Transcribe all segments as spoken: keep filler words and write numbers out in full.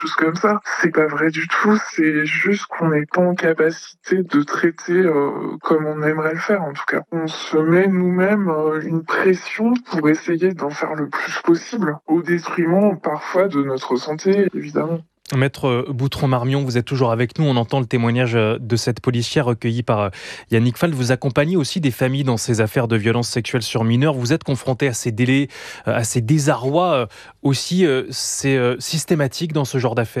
choses comme ça. C'est pas vrai du tout, c'est juste qu'on n'est pas en capacité de traiter euh, comme on aimerait le faire en tout cas. On se met nous-mêmes euh, une pression pour essayer d'en faire le plus possible, au détriment parfois de notre santé, évidemment. Maître Boutron-Marmion, vous êtes toujours avec nous. On entend le témoignage de cette policière recueilli par Yannick Fall. Vous accompagnez aussi des familles dans ces affaires de violences sexuelles sur mineurs. Vous êtes confronté à ces délais, à ces désarrois aussi. C'est systématique dans ce genre d'affaires ?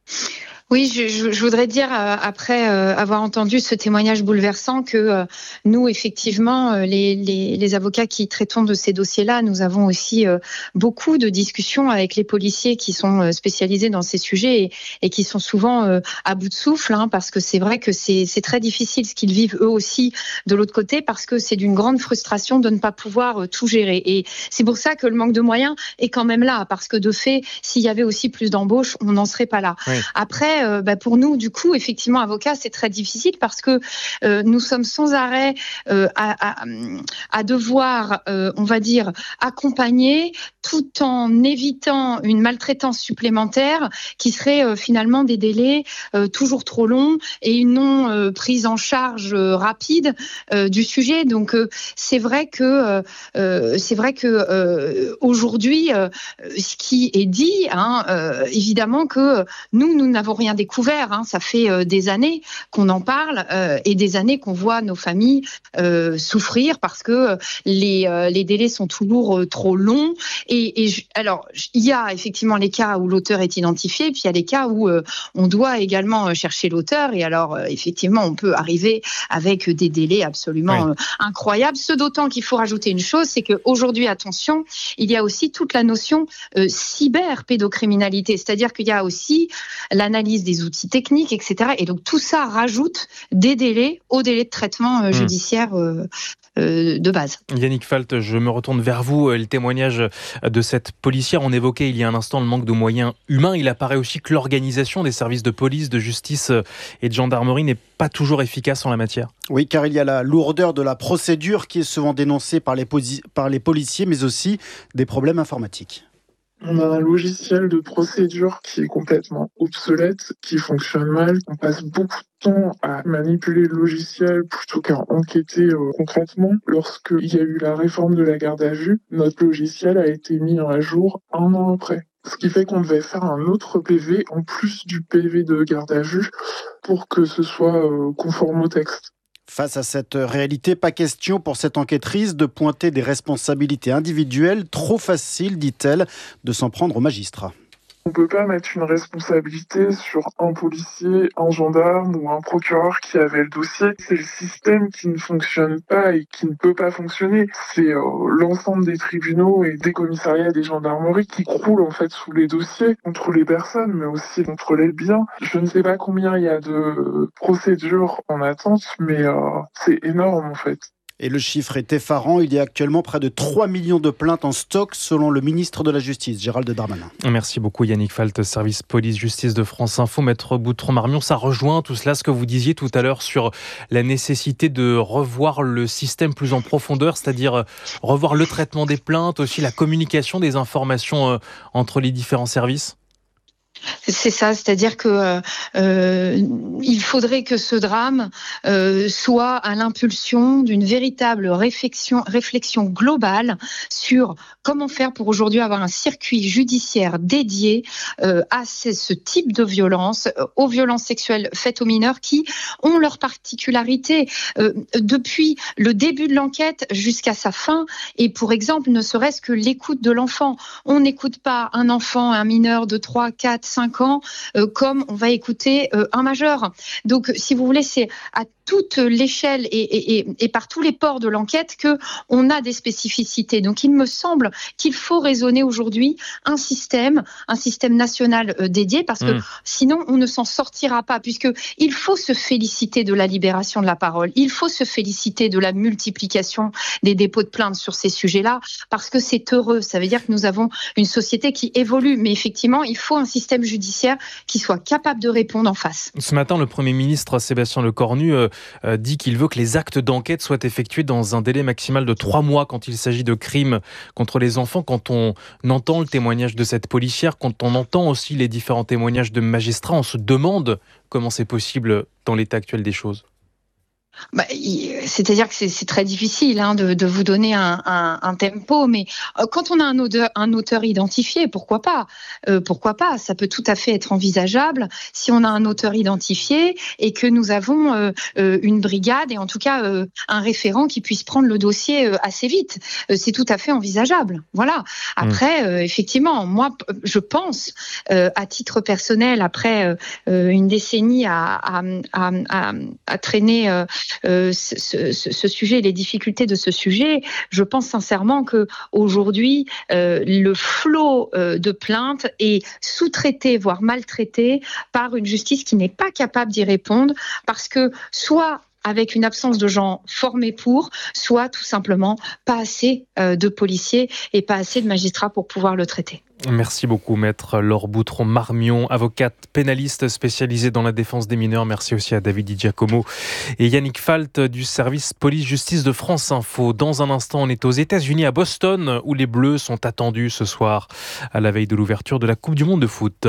Oui, je, je, je voudrais dire, euh, après euh, avoir entendu ce témoignage bouleversant, que euh, nous, effectivement, euh, les, les, les avocats qui traitons de ces dossiers-là, nous avons aussi euh, beaucoup de discussions avec les policiers qui sont euh, spécialisés dans ces sujets et, et qui sont souvent euh, à bout de souffle, hein, parce que c'est vrai que c'est, c'est très difficile ce qu'ils vivent eux aussi de l'autre côté, parce que c'est d'une grande frustration de ne pas pouvoir euh, tout gérer. Et c'est pour ça que le manque de moyens est quand même là, parce que de fait, s'il y avait aussi plus d'embauches, on n'en serait pas là. Oui. Après, Euh, bah pour nous, du coup, effectivement, avocats, c'est très difficile parce que euh, nous sommes sans arrêt euh, à, à, à devoir, euh, on va dire, accompagner tout en évitant une maltraitance supplémentaire qui serait euh, finalement des délais euh, toujours trop longs et une non euh, prise en charge euh, rapide euh, du sujet. Donc, euh, c'est vrai que euh, c'est vrai que euh, aujourd'hui, euh, ce qui est dit, hein, euh, évidemment que nous, nous n'avons rien découvert, hein. Ça fait euh, des années qu'on en parle euh, et des années qu'on voit nos familles euh, souffrir parce que les, euh, les délais sont toujours euh, trop longs. Et, et je, alors, il y a effectivement les cas où l'auteur est identifié, puis il y a les cas où euh, on doit également chercher l'auteur. Et alors, euh, effectivement, on peut arriver avec des délais absolument oui. euh, incroyables. Ce d'autant qu'il faut rajouter une chose, c'est qu'aujourd'hui, attention, il y a aussi toute la notion euh, cyber-pédocriminalité, c'est-à-dire qu'il y a aussi l'analyse des outils techniques, et cetera. Et donc tout ça rajoute des délais aux délais de traitement euh, judiciaire euh, euh, de base. Yannick Falt, je me retourne vers vous. Le témoignage de cette policière, on évoquait il y a un instant le manque de moyens humains. Il apparaît aussi que l'organisation des services de police, de justice et de gendarmerie n'est pas toujours efficace en la matière. Oui, car il y a la lourdeur de la procédure qui est souvent dénoncée par les, posi- par les policiers, mais aussi des problèmes informatiques. On a un logiciel de procédure qui est complètement obsolète, qui fonctionne mal. On passe beaucoup de temps à manipuler le logiciel plutôt qu'à enquêter euh, concrètement. Lorsqu'il y a eu la réforme de la garde à vue, notre logiciel a été mis à jour un an après. Ce qui fait qu'on devait faire un autre P V en plus du P V de garde à vue pour que ce soit euh, conforme au texte. Face à cette réalité, pas question pour cette enquêtrice de pointer des responsabilités individuelles. Trop facile, dit-elle, de s'en prendre aux magistrats. On ne peut pas mettre une responsabilité sur un policier, un gendarme ou un procureur qui avait le dossier. C'est le système qui ne fonctionne pas et qui ne peut pas fonctionner. C'est euh, l'ensemble des tribunaux et des commissariats et des gendarmeries qui croulent en fait sous les dossiers contre les personnes, mais aussi contre les biens. Je ne sais pas combien il y a de procédures en attente, mais euh, c'est énorme en fait. Et le chiffre est effarant. Il y a actuellement près de trois millions de plaintes en stock, selon le ministre de la Justice, Gérald Darmanin. Merci beaucoup Yannick Falt, service police-justice de France Info. Maître Boutron-Marmion, ça rejoint tout cela, ce que vous disiez tout à l'heure sur la nécessité de revoir le système plus en profondeur, c'est-à-dire revoir le traitement des plaintes, aussi la communication des informations entre les différents services. C'est ça, c'est-à-dire que euh, il faudrait que ce drame euh, soit à l'impulsion d'une véritable réflexion, réflexion globale sur comment faire pour aujourd'hui avoir un circuit judiciaire dédié euh, à ce, ce type de violence, euh, aux violences sexuelles faites aux mineurs qui ont leurs particularités euh, depuis le début de l'enquête jusqu'à sa fin. Et pour exemple, ne serait-ce que l'écoute de l'enfant. On n'écoute pas un enfant, un mineur de trois, quatre, cinq ans, euh, comme on va écouter euh, un majeur. Donc, si vous voulez, c'est à toute l'échelle et, et, et, et par tous les pores de l'enquête que on a des spécificités. Donc, il me semble qu'il faut raisonner aujourd'hui un système, un système national euh, dédié, parce que mmh. sinon, on ne s'en sortira pas, puisque il faut se féliciter de la libération de la parole. Il faut se féliciter de la multiplication des dépôts de plaintes sur ces sujets-là, parce que c'est heureux. Ça veut dire que nous avons une société qui évolue, mais effectivement, il faut un système judiciaire qui soit capable de répondre en face. Ce matin, le Premier ministre Sébastien Lecornu euh, euh, dit qu'il veut que les actes d'enquête soient effectués dans un délai maximal de trois mois quand il s'agit de crimes contre les enfants. Quand on entend le témoignage de cette policière, quand on entend aussi les différents témoignages de magistrats, on se demande comment c'est possible dans l'état actuel des choses. Bah, c'est-à-dire que c'est, c'est très difficile hein, de, de vous donner un, un, un tempo, mais euh, quand on a un auteur, un auteur identifié, pourquoi pas euh, Pourquoi pas Ça peut tout à fait être envisageable si on a un auteur identifié et que nous avons euh, euh, une brigade et en tout cas euh, un référent qui puisse prendre le dossier euh, assez vite. Euh, c'est tout à fait envisageable. Voilà. Après, euh, effectivement, moi, je pense, euh, à titre personnel, après euh, une décennie à, à, à, à, à traîner euh, Euh, ce, ce, ce sujet, les difficultés de ce sujet, je pense sincèrement que aujourd'hui euh, le flot euh, de plaintes est sous-traité, voire maltraité par une justice qui n'est pas capable d'y répondre parce que soit avec une absence de gens formés pour, soit tout simplement pas assez euh, de policiers et pas assez de magistrats pour pouvoir le traiter. Merci beaucoup, maître Laure Boutron-Marmion, avocate pénaliste spécialisée dans la défense des mineurs. Merci aussi à David Di Giacomo et Yannick Falt du service police-justice de France Info. Dans un instant, on est aux États-Unis, à Boston, où les Bleus sont attendus ce soir à la veille de l'ouverture de la Coupe du Monde de foot.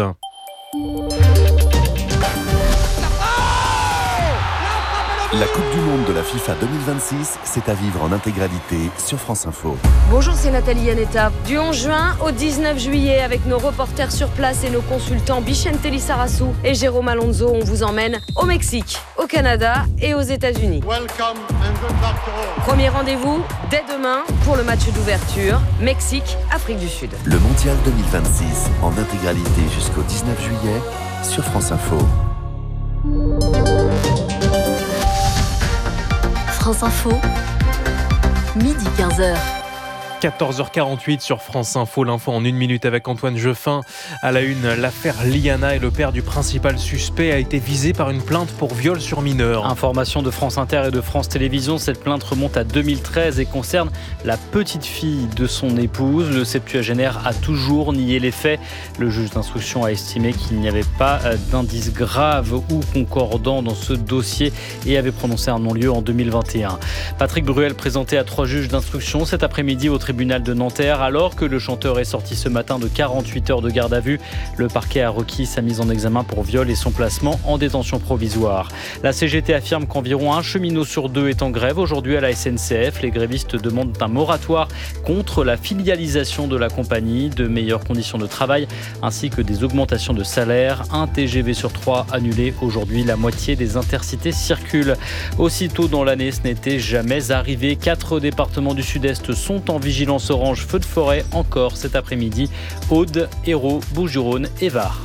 La Coupe du Monde de la FIFA deux mille vingt-six, c'est à vivre en intégralité sur France Info. Bonjour, c'est Nathalie Yanetta. Du onze juin au dix-neuf juillet, avec nos reporters sur place et nos consultants Bichente Lissarassou et Jérôme Alonso, on vous emmène au Mexique, au Canada et aux États-Unis. Premier rendez-vous dès demain pour le match d'ouverture Mexique-Afrique du Sud. Le Mondial deux mille vingt-six en intégralité jusqu'au dix-neuf juillet sur France Info. France Info, midi quinze heures. quatorze heures quarante-huit sur France Info, l'info en une minute avec Antoine Jeuffin. À la une, l'affaire Liana et le père du principal suspect a été visé par une plainte pour viol sur mineur. Information de France Inter et de France Télévisions, cette plainte remonte à deux mille treize et concerne la petite fille de son épouse. Le septuagénaire a toujours nié les faits. Le juge d'instruction a estimé qu'il n'y avait pas d'indices graves ou concordants dans ce dossier et avait prononcé un non-lieu en deux mille vingt et un. Patrick Bruel présenté à trois juges d'instruction cet après-midi au tribunal de Nanterre, alors que le chanteur est sorti ce matin de quarante-huit heures de garde à vue. Le parquet a requis sa mise en examen pour viol et son placement en détention provisoire. La C G T affirme qu'environ un cheminot sur deux est en grève aujourd'hui à la S N C F. Les grévistes demandent un moratoire contre la filialisation de la compagnie, de meilleures conditions de travail ainsi que des augmentations de salaire. Un T G V sur trois annulé aujourd'hui. La moitié des intercités circulent. Aussitôt dans l'année, ce n'était jamais arrivé. Quatre départements du Sud-Est sont en vigilance orange feu de forêt encore cet après-midi. Aude, Hérault, Bouches-du-Rhône et Var.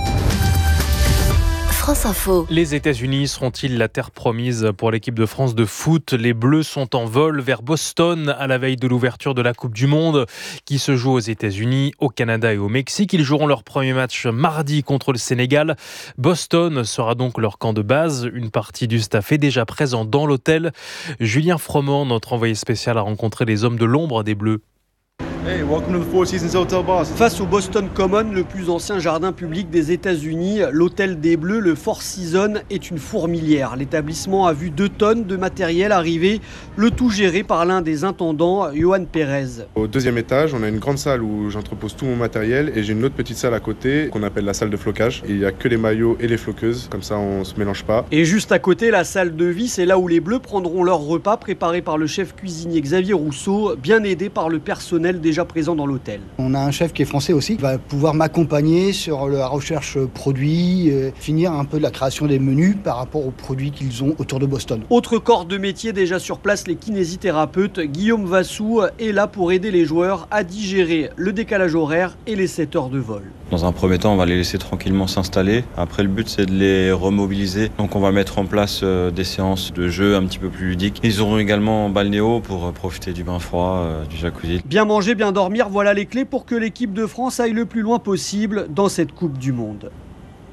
France Info. Les États-Unis seront-ils la terre promise pour l'équipe de France de foot ? Les Bleus sont en vol vers Boston à la veille de l'ouverture de la Coupe du Monde qui se joue aux États-Unis, au Canada et au Mexique. Ils joueront leur premier match mardi contre le Sénégal. Boston sera donc leur camp de base. Une partie du staff est déjà présent dans l'hôtel. Julien Froment, notre envoyé spécial, a rencontré les hommes de l'ombre des Bleus. Hey, welcome to the Four Seasons Hotel Boston. Face au Boston Common, le plus ancien jardin public des États-Unis, l'hôtel des Bleus, le Four Seasons, est une fourmilière. L'établissement a vu deux tonnes de matériel arriver, le tout géré par l'un des intendants, Johan Pérez. Au deuxième étage, on a une grande salle où j'entrepose tout mon matériel et j'ai une autre petite salle à côté qu'on appelle la salle de flocage. Et il n'y a que les maillots et les floqueuses, comme ça on ne se mélange pas. Et juste à côté, la salle de vie, c'est là où les Bleus prendront leur repas préparé par le chef cuisinier Xavier Rousseau, bien aidé par le personnel déjà présent dans l'hôtel. On a un chef qui est français aussi, qui va pouvoir m'accompagner sur la recherche produits, euh, finir un peu la création des menus par rapport aux produits qu'ils ont autour de Boston. Autre corps de métier déjà sur place, les kinésithérapeutes. Guillaume Vassou est là pour aider les joueurs à digérer le décalage horaire et les sept heures de vol. Dans un premier temps, on va les laisser tranquillement s'installer. Après, le but, c'est de les remobiliser. Donc, on va mettre en place euh, des séances de jeu un petit peu plus ludiques. Ils auront également balnéo pour euh, profiter du bain froid, euh, du jacuzzi. Bien manger, bien dormir, voilà les clés pour que l'équipe de France aille le plus loin possible dans cette Coupe du Monde.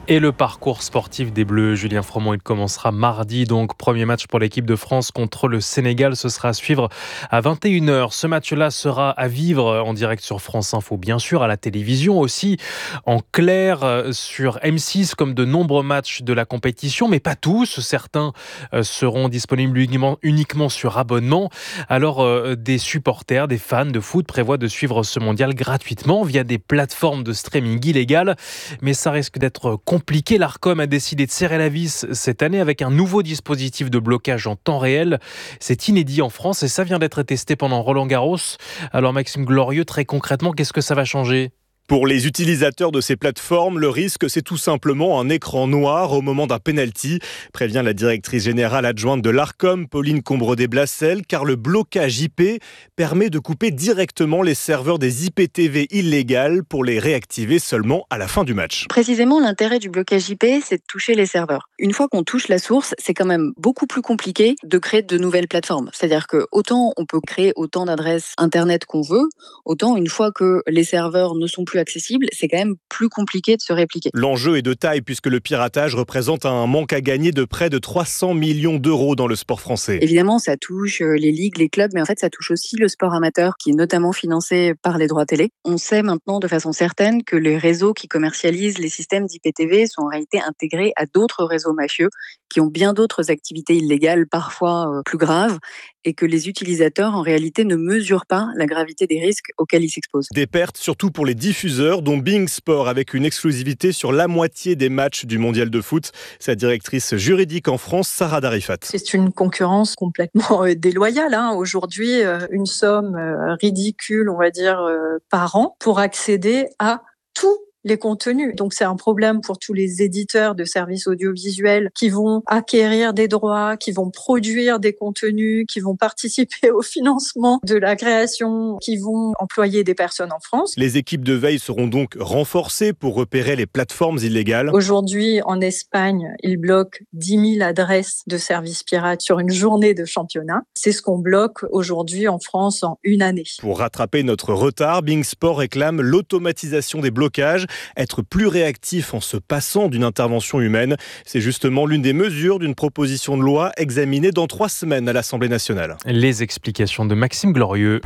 Et le parcours sportif des Bleus, Julien Froment, il commencera mardi, donc premier match pour l'équipe de France contre le Sénégal. Ce sera à suivre à vingt et une heures. Ce match-là sera à vivre en direct sur France Info, bien sûr, à la télévision aussi, en clair sur M six, comme de nombreux matchs de la compétition, mais pas tous. Certains seront disponibles uniquement, uniquement sur abonnement. Alors, euh, des supporters, des fans de foot prévoient de suivre ce mondial gratuitement via des plateformes de streaming illégales, mais ça risque d'être compliqué. L'Arcom a décidé de serrer la vis cette année avec un nouveau dispositif de blocage en temps réel. C'est inédit en France et ça vient d'être testé pendant Roland-Garros. Alors Maxime Glorieux, très concrètement, qu'est-ce que ça va changer ? Pour les utilisateurs de ces plateformes, le risque, c'est tout simplement un écran noir au moment d'un penalty, prévient la directrice générale adjointe de l'Arcom, Pauline Combre-Desblacelles, car le blocage I P permet de couper directement les serveurs des I P T V illégales pour les réactiver seulement à la fin du match. Précisément, l'intérêt du blocage I P, c'est de toucher les serveurs. Une fois qu'on touche la source, c'est quand même beaucoup plus compliqué de créer de nouvelles plateformes. C'est-à-dire que autant on peut créer autant d'adresses Internet qu'on veut, autant une fois que les serveurs ne sont plus accessible, c'est quand même plus compliqué de se répliquer. L'enjeu est de taille puisque le piratage représente un manque à gagner de près de trois cents millions d'euros dans le sport français. Évidemment, ça touche les ligues, les clubs, mais en fait, ça touche aussi le sport amateur qui est notamment financé par les droits télé. On sait maintenant de façon certaine que les réseaux qui commercialisent les systèmes d'I P T V sont en réalité intégrés à d'autres réseaux mafieux qui ont bien d'autres activités illégales, parfois plus graves, et que les utilisateurs, en réalité, ne mesurent pas la gravité des risques auxquels ils s'exposent. Des pertes, surtout pour les diffuseurs, dont Being Sport, avec une exclusivité sur la moitié des matchs du mondial de foot. Sa directrice juridique en France, Sarah Darifat. C'est une concurrence complètement déloyale. Hein. Aujourd'hui, une somme ridicule, on va dire, par an, pour accéder à tout les contenus. Donc c'est un problème pour tous les éditeurs de services audiovisuels qui vont acquérir des droits, qui vont produire des contenus, qui vont participer au financement de la création, qui vont employer des personnes en France. Les équipes de veille seront donc renforcées pour repérer les plateformes illégales. Aujourd'hui, en Espagne, ils bloquent dix mille adresses de services pirates sur une journée de championnat. C'est ce qu'on bloque aujourd'hui en France en une année. Pour rattraper notre retard, Being Sport réclame l'automatisation des blocages. Être plus réactif en se passant d'une intervention humaine, c'est justement l'une des mesures d'une proposition de loi examinée dans trois semaines à l'Assemblée nationale. Les explications de Maxime Glorieux.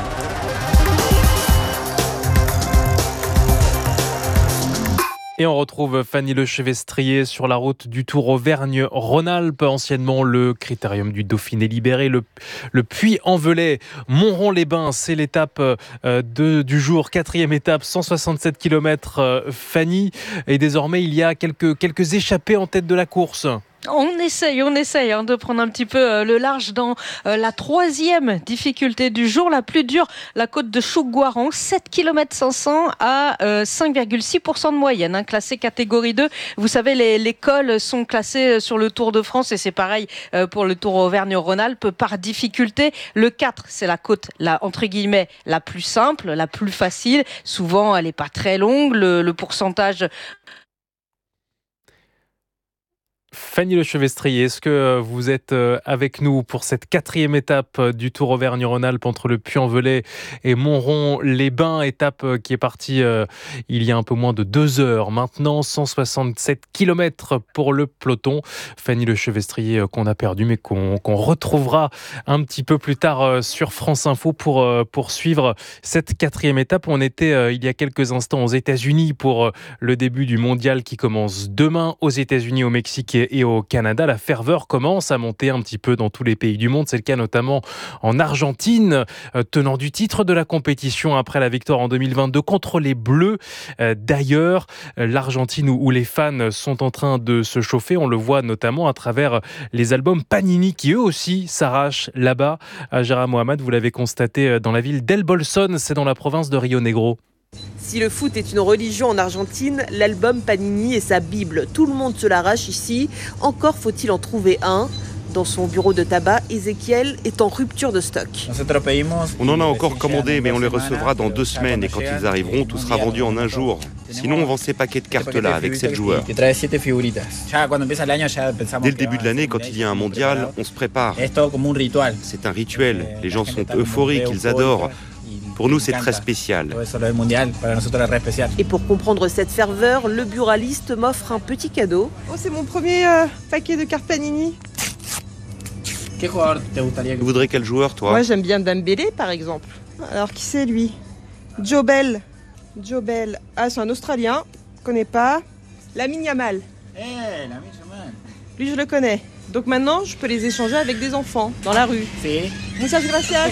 Et on retrouve Fanny Lechevestrier sur la route du Tour Auvergne-Rhône-Alpes, anciennement le Critérium du Dauphiné libéré, le, le Puy-en-Velay, Montrond-les-Bains, c'est l'étape euh, de, du jour, quatrième étape, cent soixante-sept kilomètres. Euh, Fanny, et désormais il y a quelques, quelques échappées en tête de la course. On essaye, on essaye hein, de prendre un petit peu le large dans euh, la troisième difficulté du jour, la plus dure, la côte de Chouguaran, sept kilomètres cinq cents à euh, cinq virgule six pour cent de moyenne, hein, classée catégorie deux. Vous savez, les, les cols sont classés sur le Tour de France et c'est pareil euh, pour le Tour Auvergne-Rhône-Alpes par difficulté. Le quatre, c'est la côte, la, entre guillemets, la plus simple, la plus facile. Souvent, elle n'est pas très longue, le, le pourcentage... Fanny Lechevestrier, est-ce que vous êtes avec nous pour cette quatrième étape du Tour Auvergne-Rhône-Alpes entre le Puy-en-Velay et Montrond-les-Bains, étape qui est partie euh, il y a un peu moins de deux heures maintenant, cent soixante-sept kilomètres pour le peloton. Fanny Lechevestrier qu'on a perdu mais qu'on, qu'on retrouvera un petit peu plus tard sur France Info pour euh, poursuivre cette quatrième étape. On était euh, il y a quelques instants aux États-Unis pour euh, le début du mondial qui commence demain aux États-Unis, au Mexique et au Canada. La ferveur commence à monter un petit peu dans tous les pays du monde. C'est le cas notamment en Argentine, euh, tenant du titre de la compétition après la victoire en deux mille vingt-deux contre les Bleus. Euh, d'ailleurs, l'Argentine où, où les fans sont en train de se chauffer, on le voit notamment à travers les albums Panini qui eux aussi s'arrachent là-bas. À Gérard Mohamed, vous l'avez constaté dans la ville d'El Bolson, c'est dans la province de Rio Negro. Si le foot est une religion en Argentine, l'album Panini est sa Bible. Tout le monde se l'arrache ici. Encore faut-il en trouver un. Dans son bureau de tabac, Ezequiel est en rupture de stock. On en a encore commandé, mais on les recevra dans deux semaines. Et quand ils arriveront, tout sera vendu en un jour. Sinon, on vend ces paquets de cartes-là avec sept joueurs. Dès le début de l'année, quand il y a un mondial, on se prépare. C'est un rituel. Les gens sont euphoriques, ils adorent. Pour nous, c'est très spécial. Et pour comprendre cette ferveur, le buraliste m'offre un petit cadeau. Oh, c'est mon premier euh, paquet de cartes Panini. Tu voudrais quel joueur, toi? Moi, j'aime bien Dembélé, par exemple. Alors, qui c'est, lui? Joe Bell. Joe Bell. Ah, c'est un Australien. Je connais pas. Lamine Yamal. Eh, Lamine Yamal. Lui, je le connais. Donc maintenant, je peux les échanger avec des enfants, dans la rue. Si. Muchas gracias.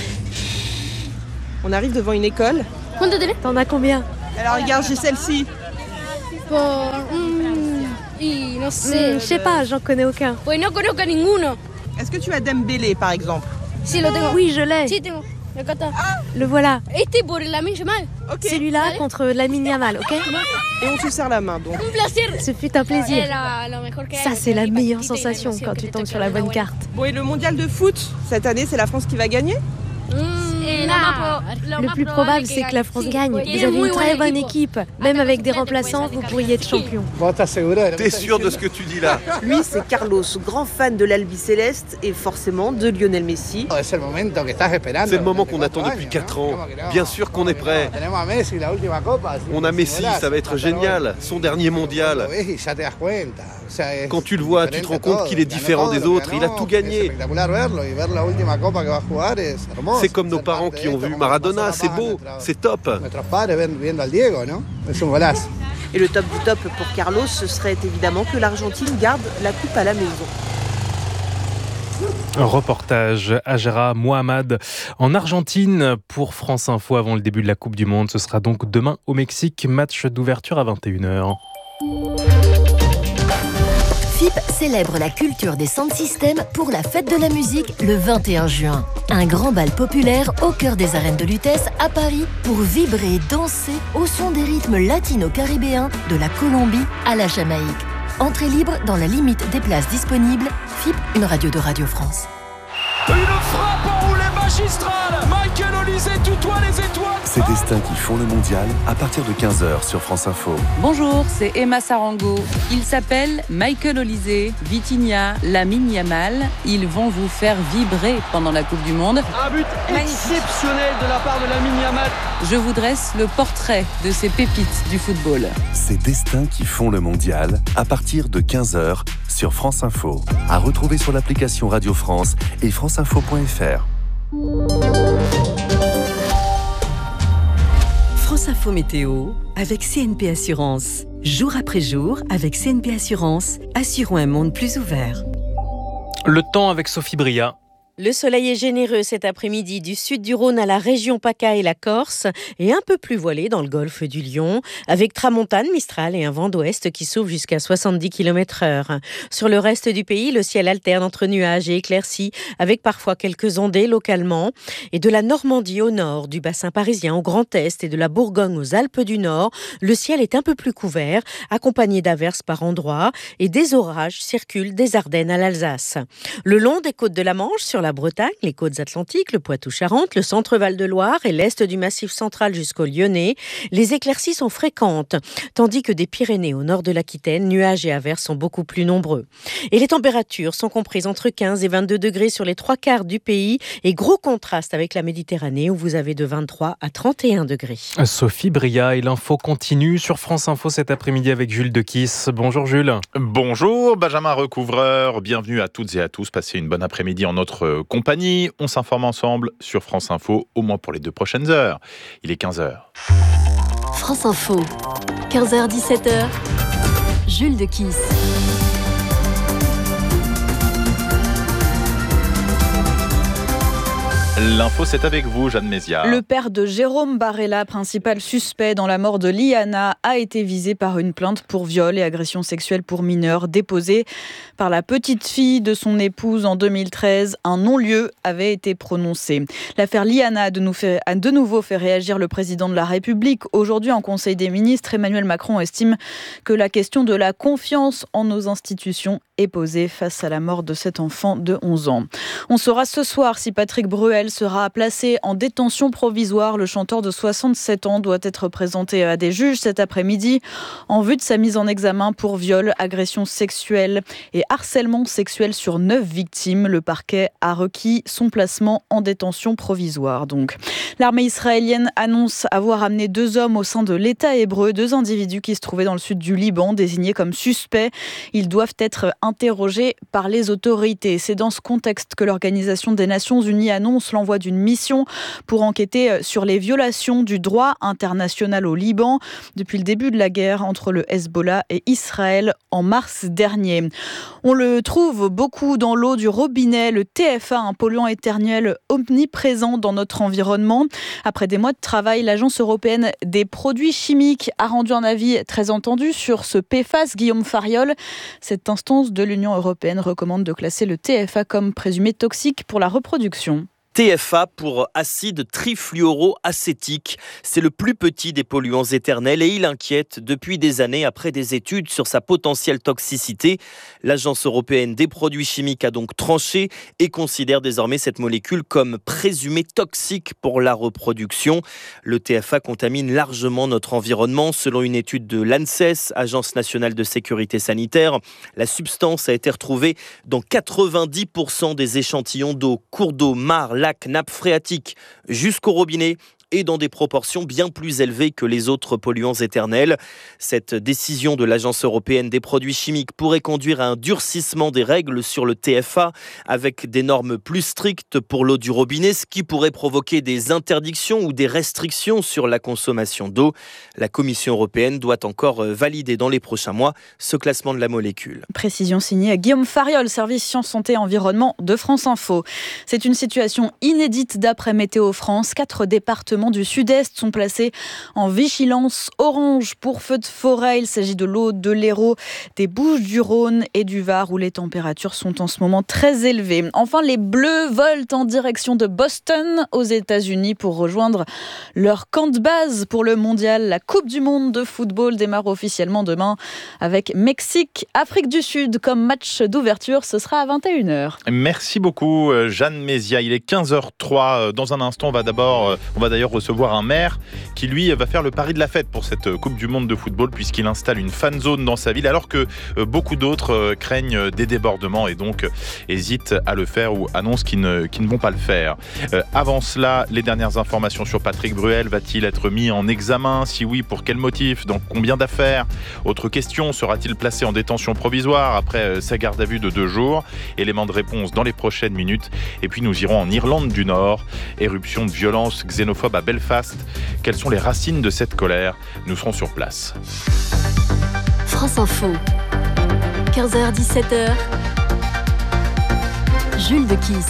On arrive devant une école. T'en as combien? Alors, regarde, j'ai celle-ci. Por... Mm, y no sé. Mm, je sais pas, j'en connais aucun. Pues no conozco ninguno. Est-ce que tu as Dembélé, par exemple? Si, lo tengo. Oui, je l'ai. Si, tengo. Le voilà. Este por Lamine Yamal. Okay. Celui-là contre Lamine Yamal, ok? Et on se serre la main, donc. Ce fut un plaisir. Ça, c'est la meilleure sensation quand tu tombes sur la bonne carte. Bon, et le mondial de foot, cette année, c'est la France qui va gagner? Le plus probable, c'est que la France gagne. Vous avez une très bonne équipe. Même avec des remplaçants, vous pourriez être champion. T'es sûr de ce que tu dis là? Lui, c'est Carlos, grand fan de l'Albi Céleste et forcément de Lionel Messi. C'est le moment qu'on attend depuis quatre ans. Bien sûr qu'on est prêt. On a Messi, ça va être génial. Son dernier mondial. Quand tu le vois, tu te rends compte qu'il est différent des autres. Il a tout gagné. C'est comme nos parents qui ont vu Maradona, c'est beau, c'est top. Et le top du top pour Carlos, ce serait évidemment que l'Argentine garde la coupe à la maison. Un reportage Ajera Mohamed en Argentine pour France Info avant le début de la Coupe du Monde. Ce sera donc demain au Mexique, match d'ouverture à vingt et une heures. F I P célèbre la culture des sound systems pour la fête de la musique le vingt et un juin. Un grand bal populaire au cœur des arènes de Lutèce à Paris pour vibrer et danser au son des rythmes latino-caribéens de la Colombie à la Jamaïque. Entrée libre dans la limite des places disponibles. F I P, une radio de Radio France. Une frappe enroulée magistrale. Michael Olise tutoie les étoiles. Ces destins qui font le mondial à partir de quinze heures sur France Info. Bonjour, c'est Emma Sarango. Ils s'appellent Michael Olise, Vitinha, Lamine Yamal. Ils vont vous faire vibrer pendant la Coupe du Monde. Un but exceptionnel de la part de Lamine Yamal. Je vous dresse le portrait de ces pépites du football. Ces destins qui font le mondial à partir de quinze heures sur France Info. À retrouver sur l'application Radio France et franceinfo point f r. France Info Météo avec C N P Assurance. Jour après jour, avec C N P Assurance, assurons un monde plus ouvert. Le temps avec Sophie Bria. Le soleil est généreux cet après-midi du sud du Rhône à la région PACA et la Corse et un peu plus voilé dans le golfe du Lion avec tramontane, mistral et un vent d'ouest qui souffle jusqu'à soixante-dix kilomètres heure. Sur le reste du pays, le ciel alterne entre nuages et éclaircies avec parfois quelques ondées localement. Et de la Normandie au nord, du bassin parisien au Grand Est et de la Bourgogne aux Alpes du Nord, le ciel est un peu plus couvert, accompagné d'averses par endroits et des orages circulent des Ardennes à l'Alsace. Le long des côtes de la Manche, sur la Bretagne, les côtes atlantiques, le Poitou-Charentes, le centre Val-de-Loire et l'est du Massif central jusqu'au Lyonnais, les éclaircies sont fréquentes, tandis que des Pyrénées au nord de l'Aquitaine, nuages et averses sont beaucoup plus nombreux. Et les températures sont comprises entre quinze et vingt-deux degrés sur les trois quarts du pays et gros contraste avec la Méditerranée où vous avez de vingt-trois à trente et un degrés. Sophie Bria et l'info continue sur France Info cet après-midi avec Jules Dequisse. Bonjour Jules. Bonjour Benjamin Recouvreur, bienvenue à toutes et à tous. Passez une bonne après-midi en notre compagnie. On s'informe ensemble sur France Info, au moins pour les deux prochaines heures. Il est quinze heures. France Info, quinze heures dix-sept heures, Jules Dequisse. L'info, c'est avec vous, Jeanne Méziard. Le père de Jérôme Barella, principal suspect dans la mort de Liana, a été visé par une plainte pour viol et agression sexuelle pour mineurs déposée par la petite fille de son épouse en deux mille treize. Un non-lieu avait été prononcé. L'affaire Liana a de, nou fait, a de nouveau fait réagir le président de la République. Aujourd'hui, en Conseil des ministres, Emmanuel Macron estime que la question de la confiance en nos institutions est posée face à la mort de cet enfant de onze ans. On saura ce soir si Patrick Bruel Bruel sera placé en détention provisoire. Le chanteur de soixante-sept ans doit être présenté à des juges cet après-midi en vue de sa mise en examen pour viol, agression sexuelle et harcèlement sexuel sur neuf victimes. Le parquet a requis son placement en détention provisoire. Donc, l'armée israélienne annonce avoir amené deux hommes au sein de l'État hébreu, deux individus qui se trouvaient dans le sud du Liban, désignés comme suspects. Ils doivent être interrogés par les autorités. C'est dans ce contexte que l'Organisation des Nations Unies annonce l'envoi d'une mission pour enquêter sur les violations du droit international au Liban depuis le début de la guerre entre le Hezbollah et Israël en mars dernier. On le trouve beaucoup dans l'eau du robinet, le T F A, un polluant éternel omniprésent dans notre environnement. Après des mois de travail, l'Agence européenne des produits chimiques a rendu un avis très entendu sur ce P F A S. Guillaume Fariol, cette instance de l'Union européenne recommande de classer le T F A comme présumé toxique pour la reproduction. T F A pour acide trifluoroacétique. C'est le plus petit des polluants éternels et il inquiète depuis des années après des études sur sa potentielle toxicité. L'Agence européenne des produits chimiques a donc tranché et considère désormais cette molécule comme présumée toxique pour la reproduction. Le T F A contamine largement notre environnement. Selon une étude de l'A N S E S, Agence nationale de sécurité sanitaire, la substance a été retrouvée dans quatre-vingt-dix pour cent des échantillons d'eau, cours d'eau, mares, lacs, nappes phréatiques jusqu'au robinet et dans des proportions bien plus élevées que les autres polluants éternels. Cette décision de l'Agence européenne des produits chimiques pourrait conduire à un durcissement des règles sur le T F A avec des normes plus strictes pour l'eau du robinet, ce qui pourrait provoquer des interdictions ou des restrictions sur la consommation d'eau. La Commission européenne doit encore valider dans les prochains mois ce classement de la molécule. Précision signée Guillaume Fariol, service Sciences, Santé, Environnement de France Info. C'est une situation inédite d'après Météo France. Quatre départements du sud-est sont placés en vigilance orange pour feux de forêt. Il s'agit de l'Aude, de l'Hérault, des Bouches-du-Rhône et du Var où les températures sont en ce moment très élevées. Enfin, les Bleus volent en direction de Boston aux États-Unis pour rejoindre leur camp de base pour le mondial. La Coupe du monde de football démarre officiellement demain avec Mexique, Afrique du Sud comme match d'ouverture. Ce sera à vingt et une heures. Merci beaucoup Jeanne Mézia. Il est quinze heures trois. Dans un instant, on va d'abord, on va d'ailleurs recevoir un maire qui lui va faire le pari de la fête pour cette Coupe du monde de football puisqu'il installe une fan zone dans sa ville alors que beaucoup d'autres craignent des débordements et donc hésitent à le faire ou annoncent qu'ils ne, qu'ils ne vont pas le faire. Avant cela, les dernières informations sur Patrick Bruel. Va-t-il être mis en examen? Si oui, pour quel motif? Dans combien d'affaires? Autre question, sera-t-il placé en détention provisoire après sa garde à vue de deux jours? Élément de réponse dans les prochaines minutes. Et puis nous irons en Irlande du Nord. Éruption de violence xénophobe à Belfast. Quelles sont les racines de cette colère? Nous serons sur place. France Info, quinze heures dix-sept heures. Jules de Kiss.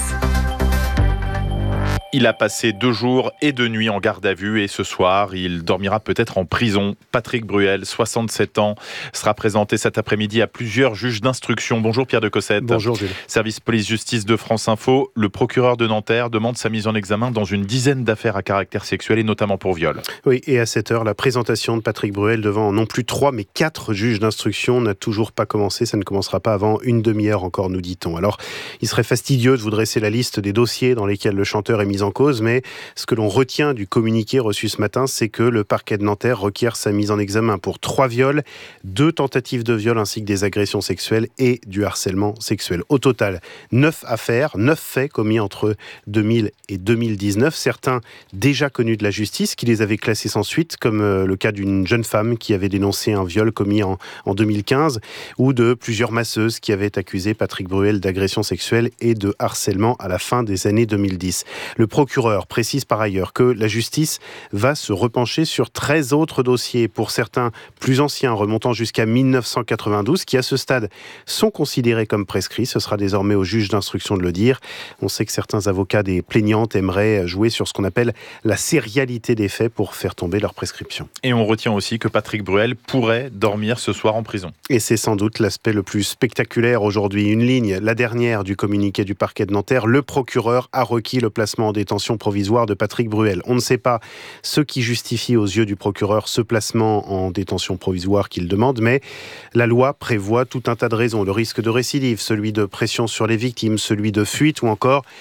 Il a passé deux jours et deux nuits en garde à vue et ce soir, il dormira peut-être en prison. Patrick Bruel, soixante-sept ans, sera présenté cet après-midi à plusieurs juges d'instruction. Bonjour Pierre de Cossette. Bonjour Gilles. Service police-justice de France Info. Le procureur de Nanterre demande sa mise en examen dans une dizaine d'affaires à caractère sexuel et notamment pour viol. Oui, et à cette heure, la présentation de Patrick Bruel devant non plus trois mais quatre juges d'instruction n'a toujours pas commencé. Ça ne commencera pas avant une demi-heure encore, nous dit-on. Alors, il serait fastidieux de vous dresser la liste des dossiers dans lesquels le chanteur est mis en cause, mais ce que l'on retient du communiqué reçu ce matin, c'est que le parquet de Nanterre requiert sa mise en examen pour trois viols, deux tentatives de viol ainsi que des agressions sexuelles et du harcèlement sexuel. Au total, neuf affaires, neuf faits commis entre deux mille et deux mille dix-neuf, certains déjà connus de la justice qui les avait classés sans suite, comme le cas d'une jeune femme qui avait dénoncé un viol commis en, en deux mille quinze, ou de plusieurs masseuses qui avaient accusé Patrick Bruel d'agression sexuelle et de harcèlement à la fin des années deux mille dix. Le procureur précise par ailleurs que la justice va se repencher sur treize autres dossiers, pour certains plus anciens, remontant jusqu'à mille neuf cent quatre-vingt-douze, qui à ce stade sont considérés comme prescrits. Ce sera désormais au juge d'instruction de le dire. On sait que certains avocats des plaignantes aimeraient jouer sur ce qu'on appelle la sérialité des faits pour faire tomber leur prescription. Et on retient aussi que Patrick Bruel pourrait dormir ce soir en prison. Et c'est sans doute l'aspect le plus spectaculaire aujourd'hui. Une ligne, la dernière du communiqué du parquet de Nanterre. Le procureur a requis le placement en détention provisoire de Patrick Bruel. On ne sait pas ce qui justifie aux yeux du procureur ce placement en détention provisoire qu'il demande, mais la loi prévoit tout un tas de raisons. Le risque de récidive, celui de pression sur les victimes, celui de fuite ou encore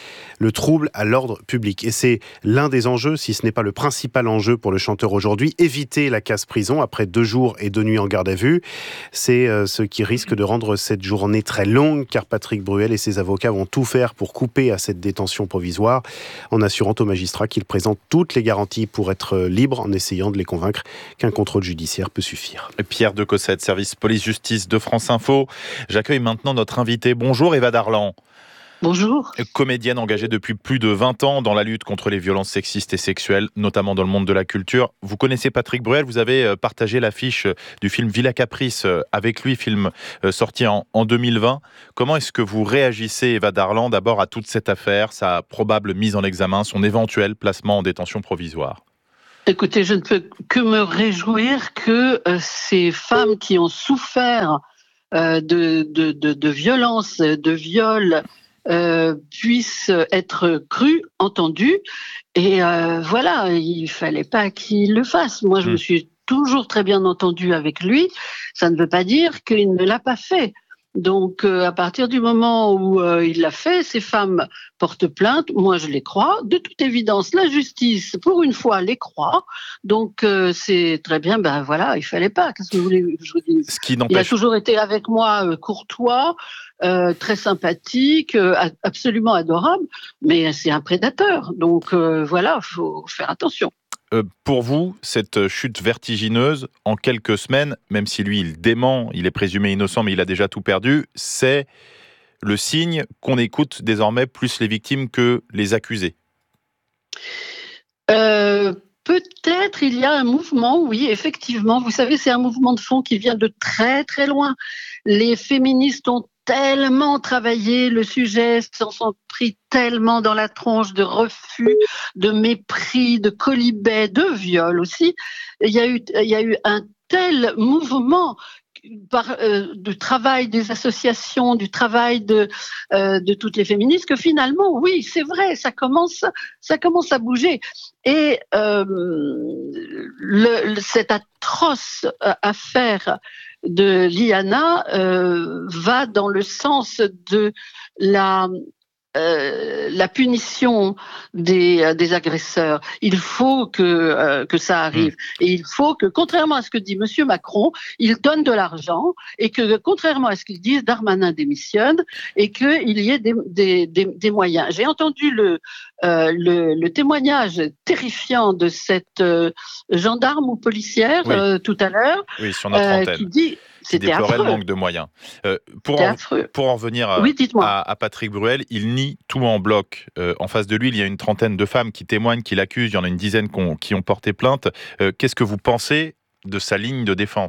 le trouble à l'ordre public. Et c'est l'un des enjeux, si ce n'est pas le principal enjeu pour le chanteur aujourd'hui, éviter la casse-prison après deux jours et deux nuits en garde à vue. C'est euh, ce qui risque de rendre cette journée très longue, car Patrick Bruel et ses avocats vont tout faire pour couper à cette détention provisoire, en assurant aux magistrats qu'ils présentent toutes les garanties pour être libres, en essayant de les convaincre qu'un contrôle judiciaire peut suffire. Pierre de Cossette, service police-justice de France Info. J'accueille maintenant notre invité. Bonjour Eva Darlan. Bonjour. Comédienne engagée depuis plus de vingt ans dans la lutte contre les violences sexistes et sexuelles, notamment dans le monde de la culture. Vous connaissez Patrick Bruel, vous avez partagé l'affiche du film Villa Caprice avec lui, film sorti en, en deux mille vingt. Comment est-ce que vous réagissez, Eva Darlan, d'abord à toute cette affaire, sa probable mise en examen, son éventuel placement en détention provisoire ? Écoutez, je ne peux que me réjouir que euh, ces femmes qui ont souffert euh, de, de, de, de violences, de viols, Euh, puisse être cru, entendu, et euh, voilà, il fallait pas qu'il le fasse. Moi, je mmh. me suis toujours très bien entendue avec lui. Ça ne veut pas dire qu'il ne l'a pas fait. Donc, euh, à partir du moment où euh, il l'a fait, ces femmes portent plainte. Moi, je les crois. De toute évidence, la justice, pour une fois, les croit. Donc, euh, c'est très bien. Ben voilà, il fallait pas. Qu'est-ce que vous voulez que je vous dise ? Ce qui n'empêche... Il a toujours été avec moi euh, courtois. Euh, très sympathique, euh, absolument adorable, mais c'est un prédateur. Donc euh, voilà, il faut faire attention. Euh, pour vous, cette chute vertigineuse, en quelques semaines, même si lui, il dément, il est présumé innocent, mais il a déjà tout perdu, c'est le signe qu'on écoute désormais plus les victimes que les accusés. Euh... Peut-être il y a un mouvement, oui, effectivement. Vous savez, c'est un mouvement de fond qui vient de très, très loin. Les féministes ont tellement travaillé le sujet, s'en sont pris tellement dans la tronche de refus, de mépris, de colibets, de viols aussi. Il y a eu, il y a eu un tel mouvement par euh, du travail des associations, du travail de euh, de toutes les féministes, que finalement, oui, c'est vrai, ça commence, ça commence à bouger. Et euh, le, le, cette atroce affaire de Liana euh, va dans le sens de la Euh, la punition des, des agresseurs. Il faut que, euh, que ça arrive. Mmh. Et il faut que, contrairement à ce que dit Monsieur Macron, il donne de l'argent, et que, contrairement à ce qu'il dit, Darmanin démissionne, et qu'il y ait des, des, des, des moyens. J'ai entendu le, euh, le, le témoignage terrifiant de cette euh, gendarme ou policière oui. euh, tout à l'heure, oui, sur notre antenne. Euh, qui dit... qui déplorait le manque de moyens. Euh, pour, en, pour en revenir à, oui, à, à Patrick Bruel, il nie tout en bloc. Euh, en face de lui, il y a une trentaine de femmes qui témoignent, qui l'accusent. Il y en a une dizaine qui ont, qui ont porté plainte. Euh, qu'est-ce que vous pensez de sa ligne de défense ?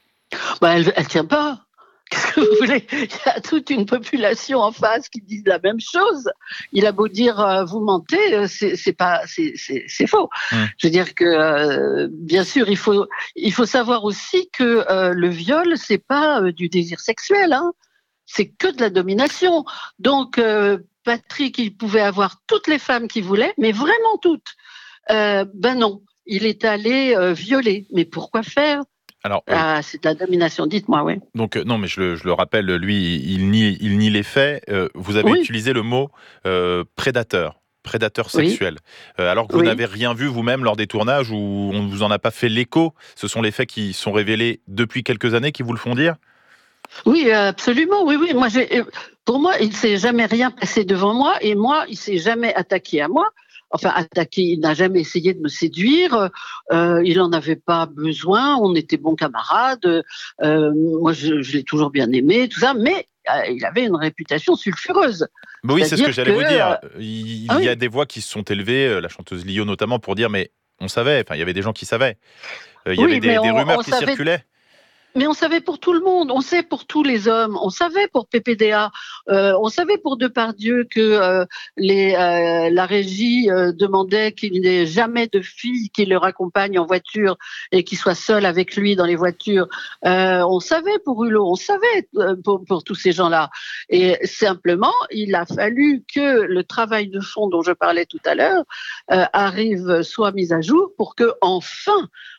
Bah, elle ne tient pas. Qu'est-ce que vous voulez ? Il y a toute une population en face qui dit la même chose. Il a beau dire euh, vous mentez, c'est, c'est pas, c'est, c'est, c'est faux. Mmh. Je veux dire que euh, bien sûr, il faut, il faut savoir aussi que euh, le viol, c'est pas euh, du désir sexuel, hein. C'est que de la domination. Donc euh, Patrick, il pouvait avoir toutes les femmes qu'il voulait, mais vraiment toutes. Euh, ben non, il est allé euh, violer. Mais pourquoi faire ? Alors, ah, c'est de la domination, dites-moi, oui. Donc, euh, non, mais je le, je le rappelle, lui, il nie, il nie les faits. Euh, vous avez oui. utilisé le mot euh, prédateur, prédateur sexuel. Oui. Euh, alors que vous oui. n'avez rien vu vous-même lors des tournages, où on ne vous en a pas fait l'écho. Ce sont les faits qui sont révélés depuis quelques années qui vous le font dire ? Oui, absolument, oui, oui. Moi, j'ai, pour moi, il ne s'est jamais rien passé devant moi, et moi, il ne s'est jamais attaqué à moi. Enfin, attaqué, il n'a jamais essayé de me séduire, euh, il n'en avait pas besoin, on était bons camarades, euh, moi je, je l'ai toujours bien aimé, tout ça, mais euh, il avait une réputation sulfureuse. Bah oui, c'est ce que j'allais que, vous dire. Il, ah il y a oui. des voix qui se sont élevées, la chanteuse Lio notamment, pour dire, mais on savait, enfin il y avait des gens qui savaient, euh, il y oui, avait des, on, des rumeurs on qui savait... circulaient. Mais on savait pour tout le monde, on sait pour tous les hommes, on savait pour P P D A, euh, on savait pour Depardieu que euh, les, euh, la régie euh, demandait qu'il n'ait jamais de fille qui le raccompagne en voiture et qui soit seule avec lui dans les voitures. Euh, on savait pour Hulot, on savait pour, pour tous ces gens-là. Et simplement, il a fallu que le travail de fond dont je parlais tout à l'heure euh, arrive, soit mis à jour pour que enfin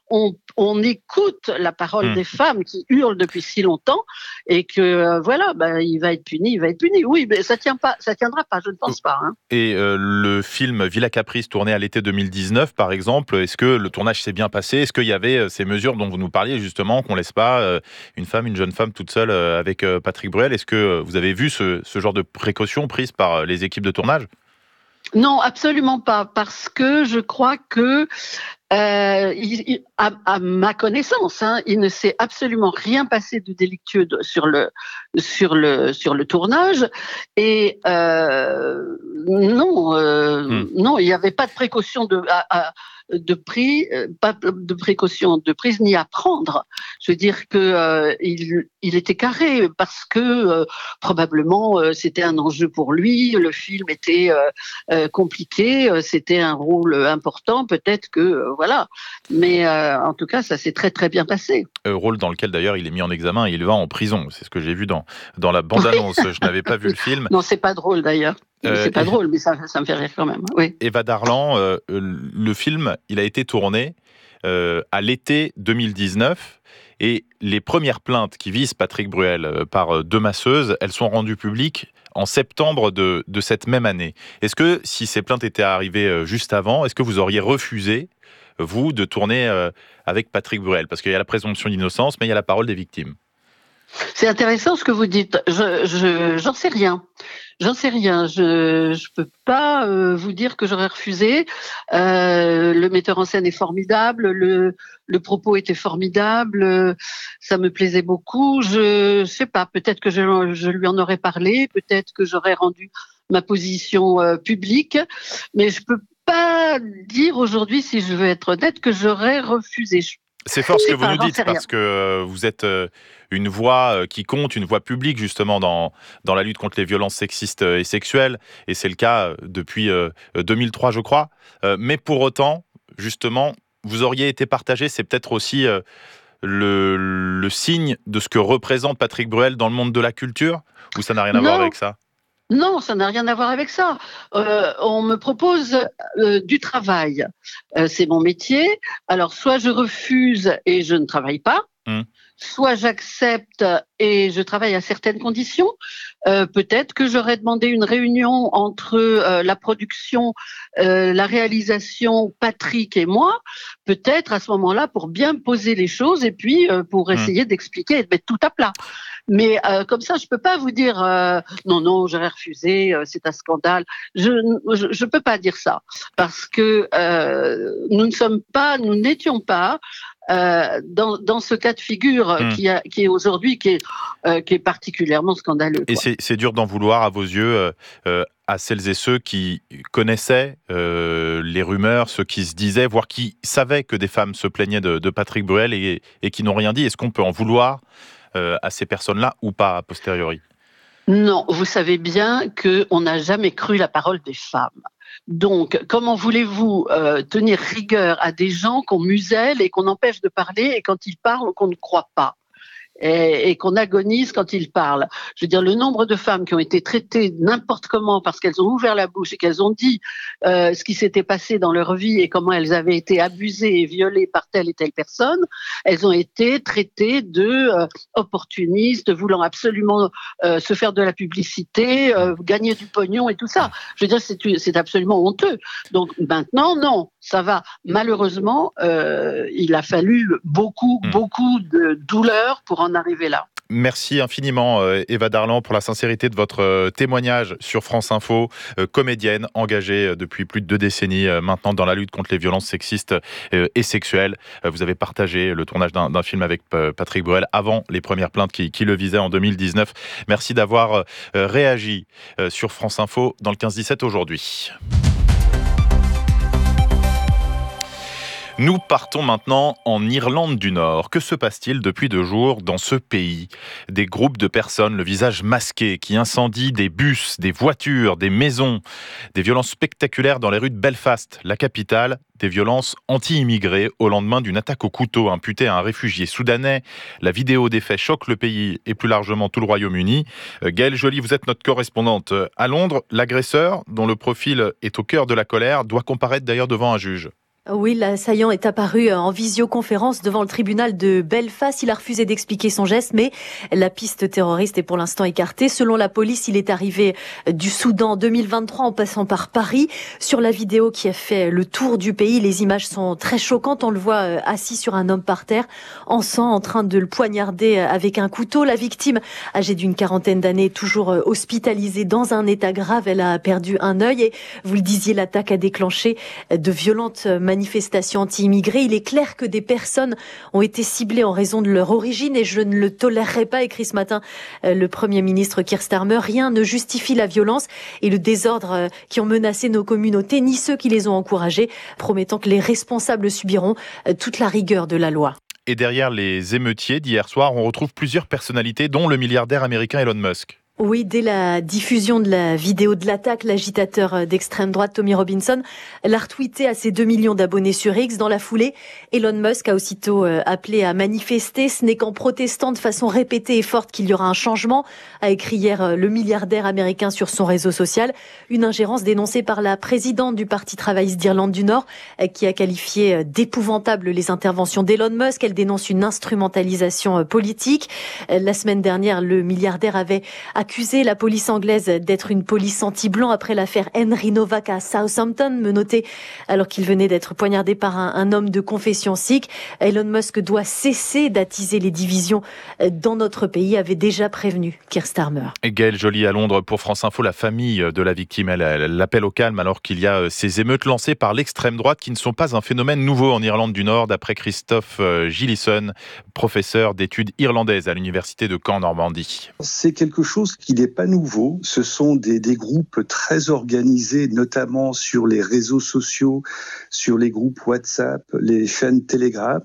on, on écoute la parole Mmh. des femmes qui hurlent depuis si longtemps et que euh, voilà, bah, il va être puni, il va être puni. Oui, mais ça tient pas, ça tiendra pas, je ne pense pas. Hein. Et euh, le film Villa Caprice tourné à l'été deux mille dix-neuf, par exemple, est-ce que le tournage s'est bien passé? Est-ce qu'il y avait euh, ces mesures dont vous nous parliez justement, qu'on laisse pas euh, une femme, une jeune femme toute seule euh, avec euh, Patrick Bruel? Est-ce que euh, vous avez vu ce, ce genre de précautions prises par euh, les équipes de tournage? Non, absolument pas, parce que je crois que, euh, il, il, à, à ma connaissance, hein, il ne s'est absolument rien passé de délictueux de, sur le sur le sur le tournage, et euh, non, euh, hmm. non, il n'y avait pas de précaution de à, à, de prise, pas de précaution de prise ni à prendre. Je veux dire que euh, il, il était carré parce que euh, probablement euh, c'était un enjeu pour lui. Le film était euh, euh, compliqué, euh, c'était un rôle important. Peut-être que euh, voilà, mais euh, en tout cas, ça s'est très très bien passé. Euh, rôle dans lequel d'ailleurs il est mis en examen et il va en prison. C'est ce que j'ai vu dans dans la bande-annonce. Je n'avais pas vu le film. Non, c'est pas drôle d'ailleurs. Euh, c'est pas et... drôle, mais ça, ça me fait rire quand même. Oui. Eva Darlan, euh, le film, il a été tourné euh, à l'été deux mille dix-neuf et les premières plaintes qui visent Patrick Bruel euh, par deux masseuses, elles sont rendues publiques en septembre de, de cette même année. Est-ce que si ces plaintes étaient arrivées euh, juste avant, est-ce que vous auriez refusé, vous, de tourner euh, avec Patrick Bruel? Parce qu'il y a la présomption d'innocence, mais il y a la parole des victimes. C'est intéressant ce que vous dites. Je, je, j'en sais rien. J'en sais rien. Je je peux pas euh, vous dire que j'aurais refusé. Euh, le metteur en scène est formidable. Le le propos était formidable. Ça me plaisait beaucoup. Je sais pas. Peut-être que je, je lui en aurais parlé. Peut-être que j'aurais rendu ma position euh, publique. Mais je peux pas dire aujourd'hui, si je veux être honnête, que j'aurais refusé. Je, C'est fort ce que vous nous dites, parce que vous êtes une voix qui compte, une voix publique justement dans, dans la lutte contre les violences sexistes et sexuelles, et c'est le cas depuis deux mille trois, je crois. Mais pour autant, justement, vous auriez été partagé, c'est peut-être aussi le, le signe de ce que représente Patrick Bruel dans le monde de la culture, ou ça n'a rien à non. voir avec ça? Non, ça n'a rien à voir avec ça. Euh, on me propose euh, du travail. Euh, c'est mon métier. Alors, soit je refuse et je ne travaille pas, mmh. soit j'accepte et je travaille à certaines conditions. Euh, peut-être que j'aurais demandé une réunion entre euh, la production, euh, la réalisation, Patrick et moi, peut-être à ce moment-là pour bien poser les choses et puis euh, pour essayer mmh. d'expliquer et de mettre tout à plat. Mais euh, comme ça, je peux pas vous dire euh, non, non, j'aurais refusé, euh, c'est un scandale. Je, je, je peux pas dire ça parce que euh, nous ne sommes pas, nous n'étions pas euh, dans, dans ce cas de figure mmh. qui, a, qui est aujourd'hui, qui est, euh, qui est particulièrement scandaleux. Et quoi. c'est, c'est dur d'en vouloir à vos yeux. Euh, euh, à celles et ceux qui connaissaient euh, les rumeurs, ceux qui se disaient, voire qui savaient que des femmes se plaignaient de, de Patrick Bruel et, et qui n'ont rien dit. Est-ce qu'on peut en vouloir euh, à ces personnes-là ou pas, a posteriori? Non, vous savez bien qu'on n'a jamais cru la parole des femmes. Donc, comment voulez-vous euh, tenir rigueur à des gens qu'on muselle et qu'on empêche de parler et quand ils parlent, qu'on ne croit pas ? Et, et qu'on agonise quand ils parlent. Je veux dire, le nombre de femmes qui ont été traitées n'importe comment parce qu'elles ont ouvert la bouche et qu'elles ont dit euh, ce qui s'était passé dans leur vie et comment elles avaient été abusées et violées par telle et telle personne, elles ont été traitées de euh, opportunistes, voulant absolument euh, se faire de la publicité, euh, gagner du pognon et tout ça. Je veux dire, c'est, c'est absolument honteux. Donc maintenant, non, ça va. Malheureusement, euh, il a fallu beaucoup, mmh. beaucoup de douleur pour en arriver là. Merci infiniment Eva Darlan pour la sincérité de votre témoignage sur France Info, comédienne engagée depuis plus de deux décennies maintenant dans la lutte contre les violences sexistes et sexuelles. Vous avez partagé le tournage d'un, d'un film avec Patrick Bruel avant les premières plaintes qui, qui le visaient en deux mille dix-neuf. Merci d'avoir réagi sur France Info dans le quinze dix-sept aujourd'hui. Nous partons maintenant en Irlande du Nord. Que se passe-t-il depuis deux jours dans ce pays? Des groupes de personnes, le visage masqué, qui incendient des bus, des voitures, des maisons. Des violences spectaculaires dans les rues de Belfast, la capitale. Des violences anti-immigrés au lendemain d'une attaque au couteau imputée à un réfugié soudanais. La vidéo des faits choque le pays et plus largement tout le Royaume-Uni. Gaëlle Joly, vous êtes notre correspondante à Londres. L'agresseur, dont le profil est au cœur de la colère, doit comparaître d'ailleurs devant un juge. Oui, l'assaillant est apparu en visioconférence devant le tribunal de Belfast. Il a refusé d'expliquer son geste, mais la piste terroriste est pour l'instant écartée. Selon la police, il est arrivé du Soudan en deux mille vingt-trois en passant par Paris. Sur la vidéo qui a fait le tour du pays, les images sont très choquantes. On le voit assis sur un homme par terre, en sang, en train de le poignarder avec un couteau. La victime, âgée d'une quarantaine d'années, toujours hospitalisée dans un état grave. Elle a perdu un œil et, vous le disiez, l'attaque a déclenché de violentes manifestations. manifestations anti-immigrés. Il est clair que des personnes ont été ciblées en raison de leur origine et je ne le tolérerai pas, écrit ce matin le Premier ministre Keir Starmer. Rien ne justifie la violence et le désordre qui ont menacé nos communautés, ni ceux qui les ont encouragés, promettant que les responsables subiront toute la rigueur de la loi. Et derrière les émeutiers d'hier soir, on retrouve plusieurs personnalités, dont le milliardaire américain Elon Musk. Oui, dès la diffusion de la vidéo de l'attaque, l'agitateur d'extrême droite Tommy Robinson l'a retweeté à ses deux millions d'abonnés sur X. Dans la foulée, Elon Musk a aussitôt appelé à manifester. Ce n'est qu'en protestant de façon répétée et forte qu'il y aura un changement, a écrit hier le milliardaire américain sur son réseau social. Une ingérence dénoncée par la présidente du Parti travailliste d'Irlande du Nord, qui a qualifié d'épouvantables les interventions d'Elon Musk. Elle dénonce une instrumentalisation politique. La semaine dernière, le milliardaire avait accusé la police anglaise d'être une police anti-blanc après l'affaire Henry Novak à Southampton, menotté alors qu'il venait d'être poignardé par un, un homme de confession sikh. Elon Musk doit cesser d'attiser les divisions dans notre pays, avait déjà prévenu Keir Starmer. Et Gaëlle Joly à Londres pour France Info. La famille de la victime, elle, elle l'appelle au calme alors qu'il y a ces émeutes lancées par l'extrême droite qui ne sont pas un phénomène nouveau en Irlande du Nord, d'après Christophe Gillison, professeur d'études irlandaises à l'université de Caen Normandie. C'est quelque chose qui n'est pas nouveau. Ce sont des, des groupes très organisés, notamment sur les réseaux sociaux, sur les groupes WhatsApp, les chaînes Telegram.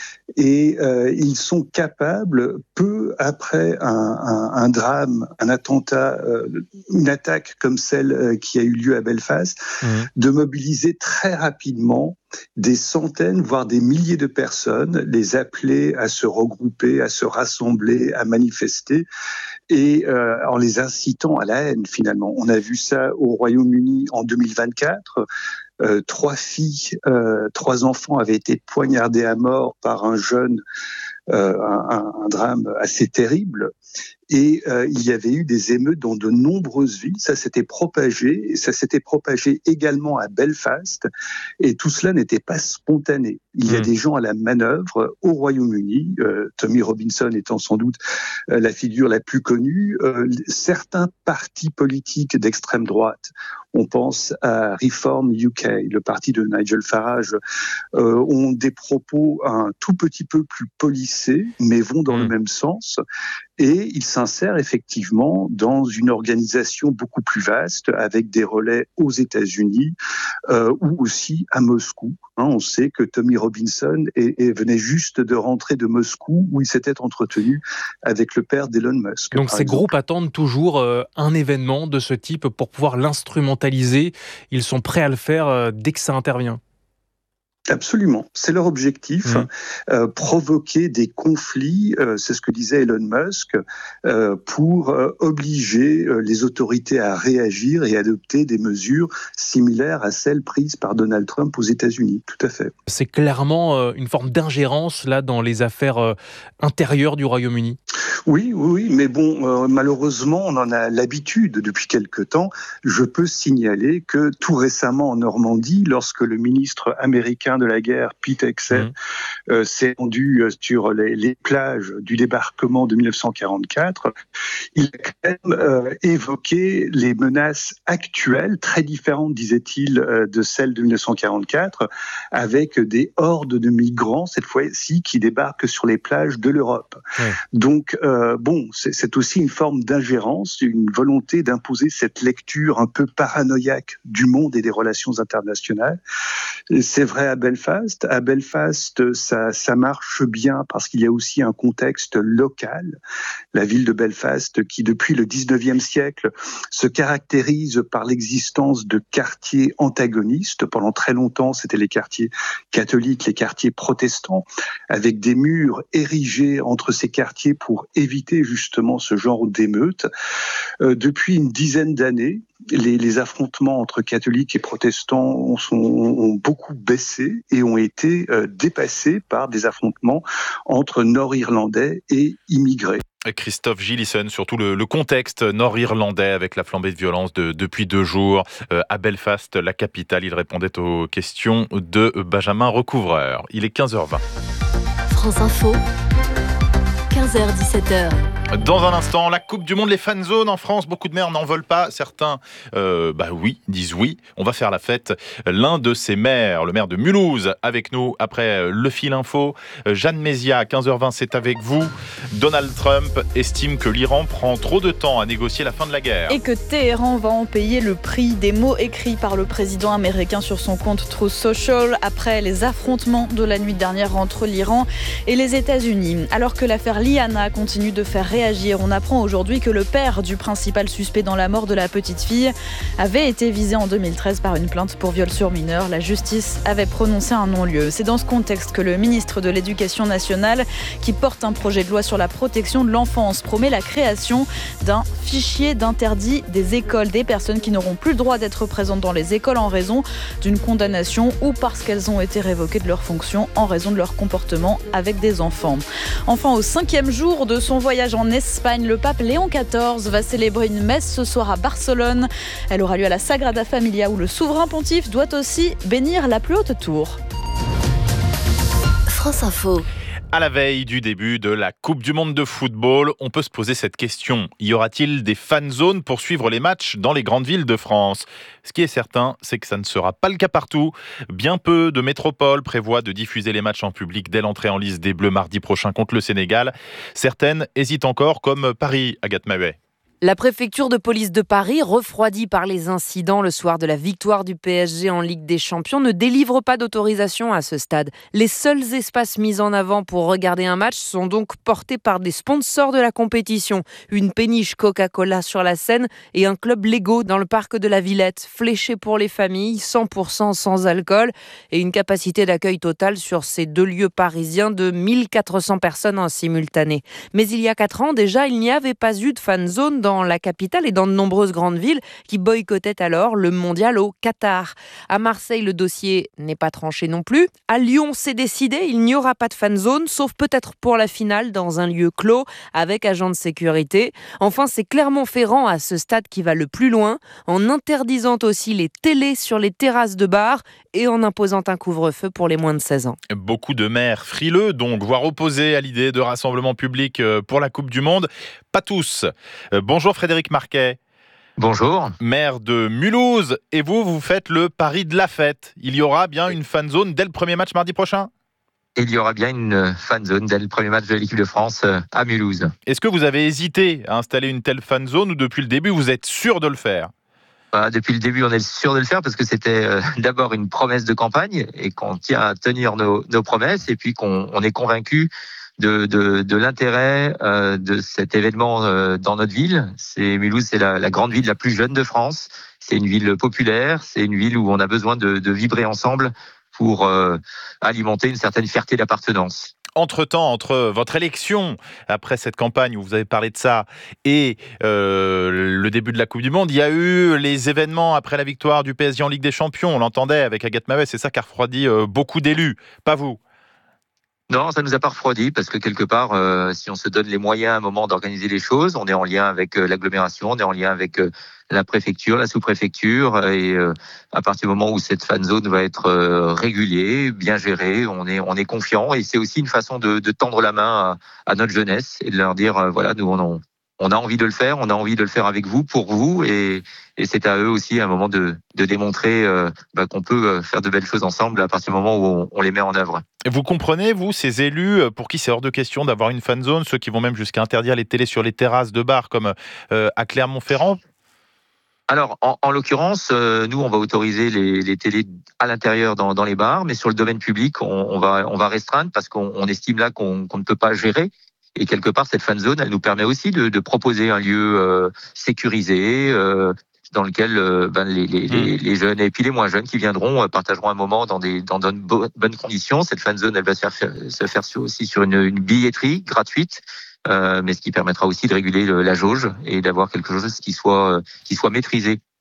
Et euh, ils sont capables, peu après un, un, un drame, un attentat, euh, une attaque comme celle euh, qui a eu lieu à Belfast, mmh. de mobiliser très rapidement des centaines, voire des milliers de personnes, les appeler à se regrouper, à se rassembler, à manifester, et euh, en les incitant à la haine finalement. On a vu ça au Royaume-Uni en deux mille vingt-quatre. Euh, trois filles, euh, trois enfants avaient été poignardés à mort par un jeune, euh, un, un drame assez terrible. Et euh, il y avait eu des émeutes dans de nombreuses villes. Ça s'était propagé, et ça s'était propagé également à Belfast. Et tout cela n'était pas spontané. Il y a mmh. des gens à la manœuvre au Royaume-Uni, euh, Tommy Robinson étant sans doute euh, la figure la plus connue. Euh, certains partis politiques d'extrême droite, on pense à Reform U K, le parti de Nigel Farage, euh, ont des propos un tout petit peu plus policés, mais vont dans mmh. le même sens. Et il s'insère effectivement dans une organisation beaucoup plus vaste, avec des relais aux États-Unis euh, ou aussi à Moscou. Hein, on sait que Tommy Robinson est, est, venait juste de rentrer de Moscou, où il s'était entretenu avec le père d'Elon Musk. Donc ces exemple. groupes attendent toujours euh, un événement de ce type pour pouvoir l'instrumentaliser. Ils sont prêts à le faire euh, dès que ça intervient. Absolument, c'est leur objectif, mmh. euh, provoquer des conflits, euh, c'est ce que disait Elon Musk, euh, pour euh, obliger euh, les autorités à réagir et adopter des mesures similaires à celles prises par Donald Trump aux États-Unis, tout à fait. C'est clairement euh, une forme d'ingérence là dans les affaires euh, intérieures du Royaume-Uni. Oui, oui, mais bon, euh, malheureusement, on en a l'habitude depuis quelque temps. Je peux signaler que tout récemment en Normandie, lorsque le ministre américain de la guerre, Pete Hegseth, mmh. euh, s'est rendu sur les, les plages du débarquement de mille neuf cent quarante-quatre, il a quand même euh, évoqué les menaces actuelles, très différentes, disait-il, euh, de celles de mille neuf cent quarante-quatre, avec des hordes de migrants, cette fois-ci, qui débarquent sur les plages de l'Europe. Ouais. Donc, euh, bon, c'est, c'est aussi une forme d'ingérence, une volonté d'imposer cette lecture un peu paranoïaque du monde et des relations internationales. Et c'est vrai à Belfast. À Belfast, ça, ça marche bien parce qu'il y a aussi un contexte local. La ville de Belfast, qui depuis le dix-neuvième siècle se caractérise par l'existence de quartiers antagonistes. Pendant très longtemps, c'était les quartiers catholiques, les quartiers protestants, avec des murs érigés entre ces quartiers pour éviter justement ce genre d'émeutes. Euh, depuis une dizaine d'années, les, les affrontements entre catholiques et protestants ont, sont, ont beaucoup baissé et ont été euh, dépassés par des affrontements entre Nord-Irlandais et immigrés. Christophe Gillissen, surtout le, le contexte nord-irlandais avec la flambée de violence de, depuis deux jours euh, à Belfast, la capitale. Il répondait aux questions de Benjamin Recouvreur. Il est quinze heures vingt. France Info, quinze heures dix-sept heures. Dans un instant, la Coupe du Monde, les fan zones en France, beaucoup de maires n'en veulent pas. Certains, euh, bah oui, disent oui. On va faire la fête. L'un de ces maires, le maire de Mulhouse, avec nous après le fil info. Jeanne Mézia, quinze heures vingt, c'est avec vous. Donald Trump estime que l'Iran prend trop de temps à négocier la fin de la guerre. Et que Téhéran va en payer le prix. Des mots écrits par le président américain sur son compte Truth Social après les affrontements de la nuit dernière entre l'Iran et les États-Unis. Alors que l'affaire Liana continue de faire réagir, on apprend aujourd'hui que le père du principal suspect dans la mort de la petite fille avait été visé en deux mille treize par une plainte pour viol sur mineur. La justice avait prononcé un non-lieu. C'est dans ce contexte que le ministre de l'Éducation nationale, qui porte un projet de loi sur la protection de l'enfance, promet la création d'un fichier d'interdit des écoles, des personnes qui n'auront plus le droit d'être présentes dans les écoles en raison d'une condamnation ou parce qu'elles ont été révoquées de leurs fonctions en raison de leur comportement avec des enfants. Enfin, au cinquième jour de son voyage en Espagne, le pape Léon quatorze va célébrer une messe ce soir à Barcelone. Elle aura lieu à la Sagrada Familia où le souverain pontife doit aussi bénir la plus haute tour. France Info. À la veille du début de la Coupe du Monde de football, on peut se poser cette question. Y aura-t-il des fan zones pour suivre les matchs dans les grandes villes de France ? Ce qui est certain, c'est que ça ne sera pas le cas partout. Bien peu de métropoles prévoient de diffuser les matchs en public dès l'entrée en lice des Bleus mardi prochain contre le Sénégal. Certaines hésitent encore, comme Paris, Agathe Mahuet. La préfecture de police de Paris, refroidie par les incidents le soir de la victoire du P S G en Ligue des Champions, ne délivre pas d'autorisation à ce stade. Les seuls espaces mis en avant pour regarder un match sont donc portés par des sponsors de la compétition. Une péniche Coca-Cola sur la Seine et un club Lego dans le parc de la Villette, fléché pour les familles, cent pour cent sans alcool et une capacité d'accueil totale sur ces deux lieux parisiens de mille quatre cents personnes en simultané. Mais il y a quatre ans déjà, il n'y avait pas eu de fan zone dans la capitale et dans de nombreuses grandes villes qui boycottaient alors le mondial au Qatar. À Marseille, le dossier n'est pas tranché non plus. À Lyon, c'est décidé, il n'y aura pas de fan zone, sauf peut-être pour la finale dans un lieu clos avec agents de sécurité. Enfin, c'est Clermont-Ferrand à ce stade qui va le plus loin, en interdisant aussi les télés sur les terrasses de bars et en imposant un couvre-feu pour les moins de seize ans. Beaucoup de maires frileux, donc, voire opposés à l'idée de rassemblement public pour la Coupe du Monde. Pas tous. Bonjour Frédéric Marquet. Bonjour. Maire de Mulhouse. Et vous, vous faites le pari de la fête. Il y aura bien une fan zone dès le premier match mardi prochain ? Il y aura bien une fan zone dès le premier match de l'équipe de France à Mulhouse. Est-ce que vous avez hésité à installer une telle fan zone ou depuis le début, vous êtes sûr de le faire ? Depuis le début, on est sûr de le faire parce que c'était d'abord une promesse de campagne et qu'on tient à tenir nos, nos promesses et puis qu'on on est convaincu de, de, de l'intérêt euh, de cet événement euh, dans notre ville. C'est Mulhouse, c'est la, la grande ville la plus jeune de France. C'est une ville populaire, c'est une ville où on a besoin de, de vibrer ensemble pour euh, alimenter une certaine fierté d'appartenance. Entre-temps, entre votre élection, après cette campagne où vous avez parlé de ça, et euh, le début de la Coupe du Monde, il y a eu les événements après la victoire du P S G en Ligue des Champions. On l'entendait avec Agathe Mahuet, c'est ça qui a refroidi euh, beaucoup d'élus, pas vous ? Non, ça nous a pas refroidi parce que quelque part, euh, si on se donne les moyens à un moment d'organiser les choses, on est en lien avec euh, l'agglomération, on est en lien avec euh, la préfecture, la sous-préfecture, et euh, à partir du moment où cette fan zone va être euh, régulière, bien gérée, on est on est confiant et c'est aussi une façon de, de tendre la main à, à notre jeunesse et de leur dire euh, voilà, nous on en On a envie de le faire, on a envie de le faire avec vous, pour vous, et, et c'est à eux aussi à un moment de, de démontrer euh, bah, qu'on peut faire de belles choses ensemble à partir du moment où on, on les met en œuvre. Vous comprenez, vous, ces élus pour qui c'est hors de question d'avoir une fan zone, ceux qui vont même jusqu'à interdire les télés sur les terrasses de bars comme euh, à Clermont-Ferrand ? Alors, en, en l'occurrence, euh, nous, on va autoriser les, les télés à l'intérieur dans, dans les bars, mais sur le domaine public, on, on, va, on va restreindre parce qu'on on estime là qu'on, qu'on ne peut pas gérer. Et quelque part, cette fan zone, elle nous permet aussi de, de proposer un lieu euh, sécurisé, euh, dans lequel euh, ben, les, les, les, les jeunes et puis les moins jeunes qui viendront euh, partageront un moment dans des dans de bonnes conditions. Cette fan zone, elle va se faire, se faire sur, aussi sur une, une billetterie gratuite, euh, mais ce qui permettra aussi de réguler le, la jauge et d'avoir quelque chose qui soit qui soit maîtrisé.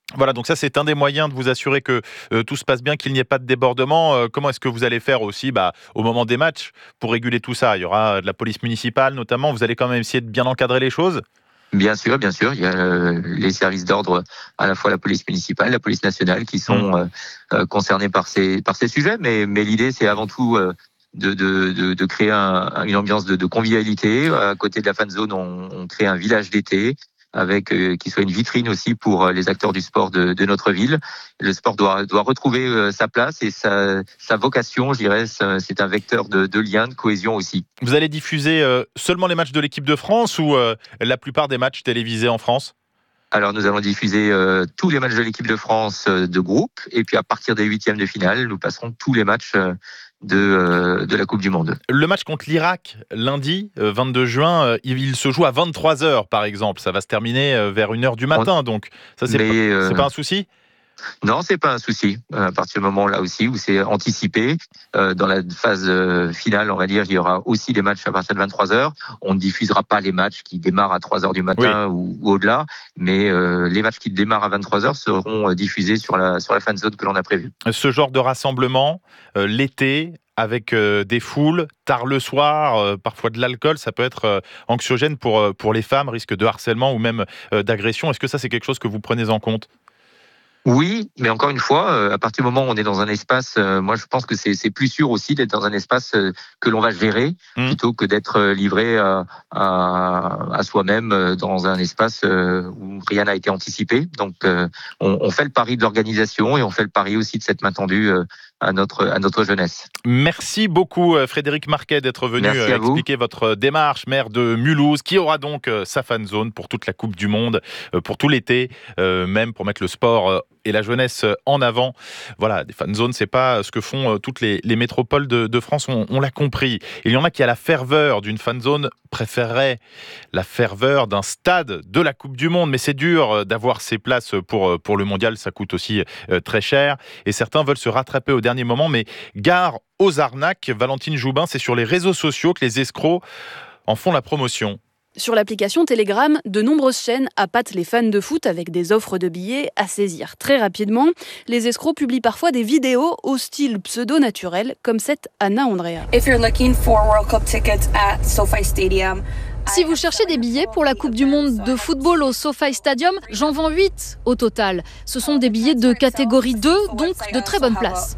Voilà, donc ça c'est un des moyens de vous assurer que euh, tout se passe bien, qu'il n'y ait pas de débordement. Euh, comment est-ce que vous allez faire aussi bah, au moment des matchs pour réguler tout ça? Il y aura de la police municipale notamment, vous allez quand même essayer de bien encadrer les choses? Bien sûr, bien sûr. Il y a euh, les services d'ordre, à la fois la police municipale, la police nationale, qui sont euh, euh, concernés par ces, par ces sujets. Mais, mais l'idée, c'est avant tout euh, de, de, de, de créer un, une ambiance de, de convivialité. À côté de la fan zone, on, on crée un village d'été, avec euh, qui soit une vitrine aussi pour les acteurs du sport de, de notre ville. Le sport doit, doit retrouver euh, sa place et sa, sa vocation, je dirais, c'est un vecteur de, de lien, de cohésion aussi. Vous allez diffuser euh, seulement les matchs de l'équipe de France ou euh, la plupart des matchs télévisés en France? Alors nous allons diffuser euh, tous les matchs de l'équipe de France euh, de groupe, et puis à partir des huitièmes de finale, nous passerons tous les matchs euh, de, euh, de la Coupe du Monde. Le match contre l'Irak, lundi euh, vingt-deux juin, euh, il se joue à vingt-trois heures par exemple. Ça va se terminer euh, vers une heure du matin, donc ça c'est, Mais, pas, euh... c'est pas un souci? Non, c'est pas un souci. À partir du moment là aussi où c'est anticipé, euh, dans la phase euh, finale, on va dire, il y aura aussi des matchs à partir de vingt-trois heures. On ne diffusera pas les matchs qui démarrent à trois heures du matin, oui, ou, ou au-delà, mais euh, les matchs qui démarrent à vingt-trois heures seront diffusés sur la sur la fan zone que l'on a prévue. Ce genre de rassemblement, euh, l'été, avec euh, des foules, tard le soir, euh, parfois de l'alcool, ça peut être euh, anxiogène pour euh, pour les femmes, risque de harcèlement ou même euh, d'agression. Est-ce que ça c'est quelque chose que vous prenez en compte? Oui, mais encore une fois, euh, à partir du moment où on est dans un espace, euh, moi je pense que c'est, c'est plus sûr aussi d'être dans un espace euh, que l'on va gérer, mmh. plutôt que d'être euh, livré à, à, à soi-même euh, dans un espace euh, où rien n'a été anticipé. Donc euh, on, on fait le pari de l'organisation et on fait le pari aussi de cette main tendue euh, à notre, à notre jeunesse. Merci beaucoup Frédéric Marquet d'être venu euh, expliquer votre démarche, maire de Mulhouse, qui aura donc euh, sa fan zone pour toute la Coupe du Monde, euh, pour tout l'été, euh, même pour mettre le sport euh, et la jeunesse en avant. Voilà, des fan zones, c'est pas ce que font toutes les, les métropoles de, de France, on, on l'a compris. Il y en a qui, à la ferveur d'une fan zone, préféreraient la ferveur d'un stade de la Coupe du Monde. Mais c'est dur d'avoir ces places pour, pour le mondial, ça coûte aussi très cher. Et certains veulent se rattraper au dernier moment, mais gare aux arnaques. Valentine Joubin, c'est sur les réseaux sociaux que les escrocs en font la promotion. Sur l'application Telegram, de nombreuses chaînes appâtent les fans de foot avec des offres de billets à saisir très rapidement. Les escrocs publient parfois des vidéos au style pseudo-naturel, comme cette Anna Andrea. If you're looking for World Cup tickets at SoFi Stadium, si vous cherchez des billets pour la Coupe du Monde de football au SoFi Stadium, j'en vends huit au total. Ce sont des billets de catégorie deux, donc de très bonne place.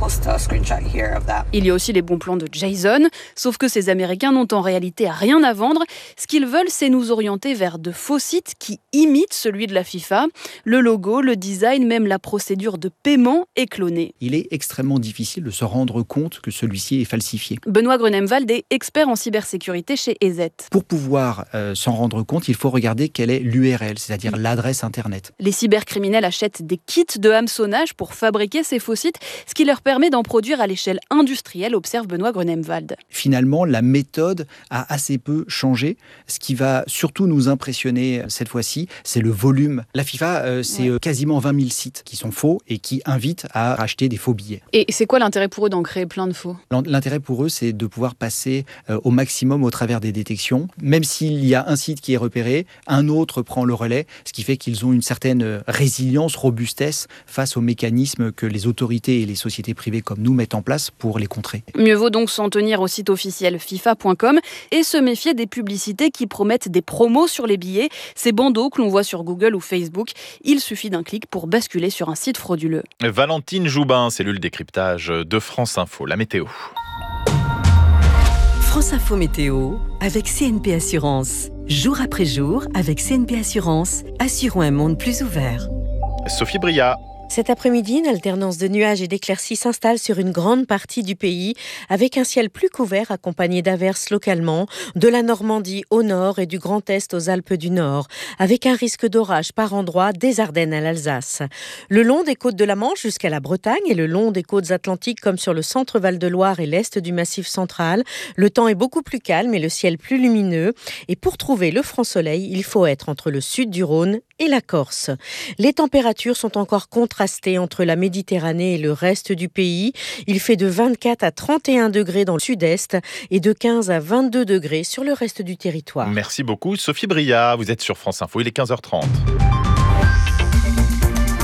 Il y a aussi les bons plans de Jason, sauf que ces Américains n'ont en réalité rien à vendre. Ce qu'ils veulent, c'est nous orienter vers de faux sites qui imitent celui de la FIFA. Le logo, le design, même la procédure de paiement est clonée. Il est extrêmement difficile de se rendre compte que celui-ci est falsifié. Benoît Grunemwald est expert en cybersécurité chez E Z. Pour pouvoir euh, s'en rendre compte, il faut regarder quelle est l'U R L, c'est-à-dire l'adresse Internet. Les cybercriminels achètent des kits de hameçonnage pour fabriquer ces faux sites, ce qui leur permet d'en produire à l'échelle industrielle, observe Benoît Grunemwald. Finalement, la méthode a assez peu changé. Ce qui va surtout nous impressionner cette fois-ci, c'est le volume. La FIFA, euh, c'est ouais. quasiment vingt mille sites qui sont faux et qui invitent à racheter des faux billets. Et c'est quoi l'intérêt pour eux d'en créer plein de faux ? L'intérêt pour eux, c'est de pouvoir passer euh, au maximum au travers des détections. Même s'il y a un site qui est repéré, un autre prend le relais, ce qui fait qu'ils ont une certaine résilience, robustesse face aux mécanismes que les autorités et les sociétés privées comme nous mettent en place pour les contrer. Mieux vaut donc s'en tenir au site officiel FIFA point com et se méfier des publicités qui promettent des promos sur les billets, ces bandeaux que l'on voit sur Google ou Facebook. Il suffit d'un clic pour basculer sur un site frauduleux. Valentine Joubin, cellule décryptage de France Info, la météo. France Info Météo avec C N P Assurance. Jour après jour, avec C N P Assurance, assurons un monde plus ouvert. Sophie Bria. Cet après-midi, une alternance de nuages et d'éclaircies s'installe sur une grande partie du pays, avec un ciel plus couvert accompagné d'averses localement, de la Normandie au nord et du Grand Est aux Alpes du Nord, avec un risque d'orage par endroits des Ardennes à l'Alsace. Le long des côtes de la Manche jusqu'à la Bretagne et le long des côtes atlantiques comme sur le centre Val-de-Loire et l'est du Massif central, le temps est beaucoup plus calme et le ciel plus lumineux. Et pour trouver le franc soleil, il faut être entre le sud du Rhône et la Corse. Les températures sont encore contrastées entre la Méditerranée et le reste du pays. Il fait de vingt-quatre à trente et un degrés dans le sud-est et de quinze à vingt-deux degrés sur le reste du territoire. Merci beaucoup Sophie Bria, vous êtes sur France Info, il est quinze heures trente.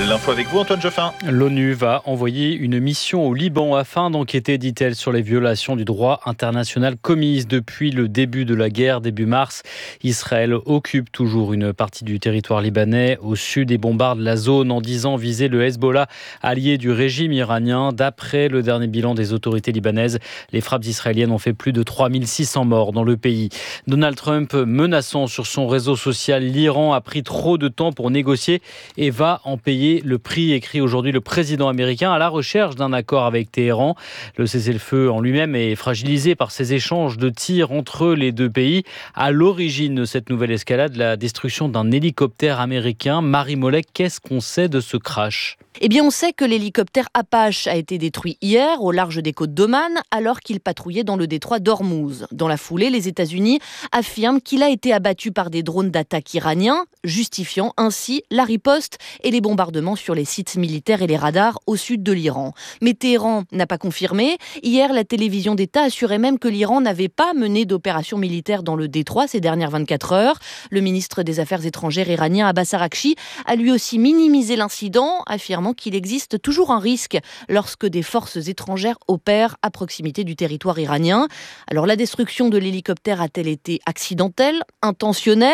L'info avec vous, Antoine Jeffin. L'ONU va envoyer une mission au Liban afin d'enquêter, dit-elle, sur les violations du droit international commises depuis le début de la guerre, début mars. Israël occupe toujours une partie du territoire libanais au sud et bombarde la zone en disant viser le Hezbollah, allié du régime iranien. D'après le dernier bilan des autorités libanaises, les frappes israéliennes ont fait plus de trois mille six cents morts dans le pays. Donald Trump menaçant sur son réseau social, l'Iran a pris trop de temps pour négocier et va en payer le prix, écrit aujourd'hui le président américain à la recherche d'un accord avec Téhéran. Le cessez-le-feu en lui-même est fragilisé par ces échanges de tirs entre les deux pays. À l'origine de cette nouvelle escalade, la destruction d'un hélicoptère américain. Marie Mollet, qu'est-ce qu'on sait de ce crash ? Eh bien, on sait que l'hélicoptère Apache a été détruit hier au large des côtes d'Oman alors qu'il patrouillait dans le détroit d'Ormuz. Dans la foulée, les États-Unis affirment qu'il a été abattu par des drones d'attaque iraniens, justifiant ainsi la riposte et les bombardements sur les sites militaires et les radars au sud de l'Iran. Mais Téhéran n'a pas confirmé. Hier, la télévision d'État assurait même que l'Iran n'avait pas mené d'opération militaire dans le détroit ces dernières vingt-quatre heures. Le ministre des Affaires étrangères iranien Abbas Araghchi a lui aussi minimisé l'incident, affirmant qu'il existe toujours un risque lorsque des forces étrangères opèrent à proximité du territoire iranien. Alors la destruction de l'hélicoptère a-t-elle été accidentelle, intentionnelle ?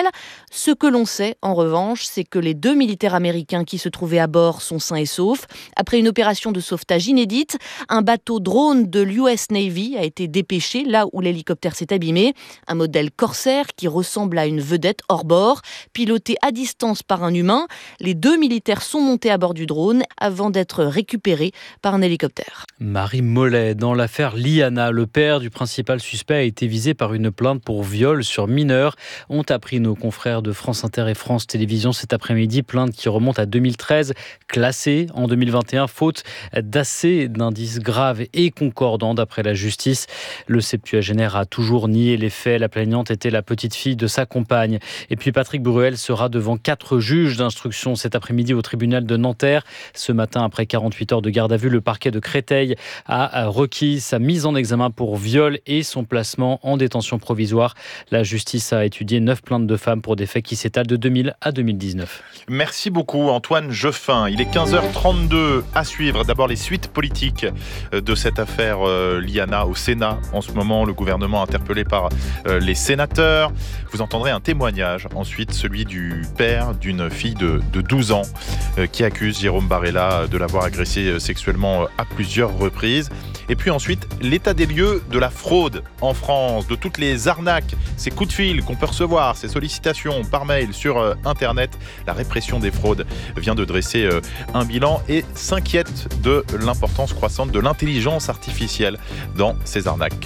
Ce que l'on sait, en revanche, c'est que les deux militaires américains qui se trouvaient à bord sont sains et saufs. Après une opération de sauvetage inédite, un bateau drone de l'U S Navy a été dépêché là où l'hélicoptère s'est abîmé. Un modèle Corsair qui ressemble à une vedette hors bord, piloté à distance par un humain. Les deux militaires sont montés à bord du drone avant d'être récupérés par un hélicoptère. Marie Mollet, dans l'affaire Liana, le père du principal suspect a été visé par une plainte pour viol sur mineur. Ont appris nos confrères de France Inter et France Télévisions cet après-midi, plainte qui remonte à deux mille treize, classée en deux mille vingt et un, faute d'assez d'indices graves et concordants d'après la justice. Le septuagénaire a toujours nié les faits. La plaignante était la petite fille de sa compagne. Et puis Patrick Bruel sera devant quatre juges d'instruction cet après-midi au tribunal de Nanterre. Ce matin, après quarante-huit heures de garde à vue, le parquet de Créteil a requis sa mise en examen pour viol et son placement en détention provisoire. La justice a étudié neuf plaintes de femmes pour des faits qui s'étalent de deux mille à deux mille dix-neuf. Merci beaucoup Antoine Jeffin. Il est quinze heures trente-deux à suivre. D'abord les suites politiques de cette affaire Liana au Sénat. En ce moment, le gouvernement interpellé par les sénateurs. Vous entendrez un témoignage. Ensuite, celui du père d'une fille de, de douze ans qui accuse Jérôme Barella de l'avoir agressé sexuellement à plusieurs reprises. Et puis ensuite, l'état des lieux de la fraude en France, de toutes les arnaques, ces coups de fil qu'on peut recevoir, ces sollicitations par mail sur Internet. La répression des fraudes vient de dresser un bilan et s'inquiète de l'importance croissante de l'intelligence artificielle dans ces arnaques.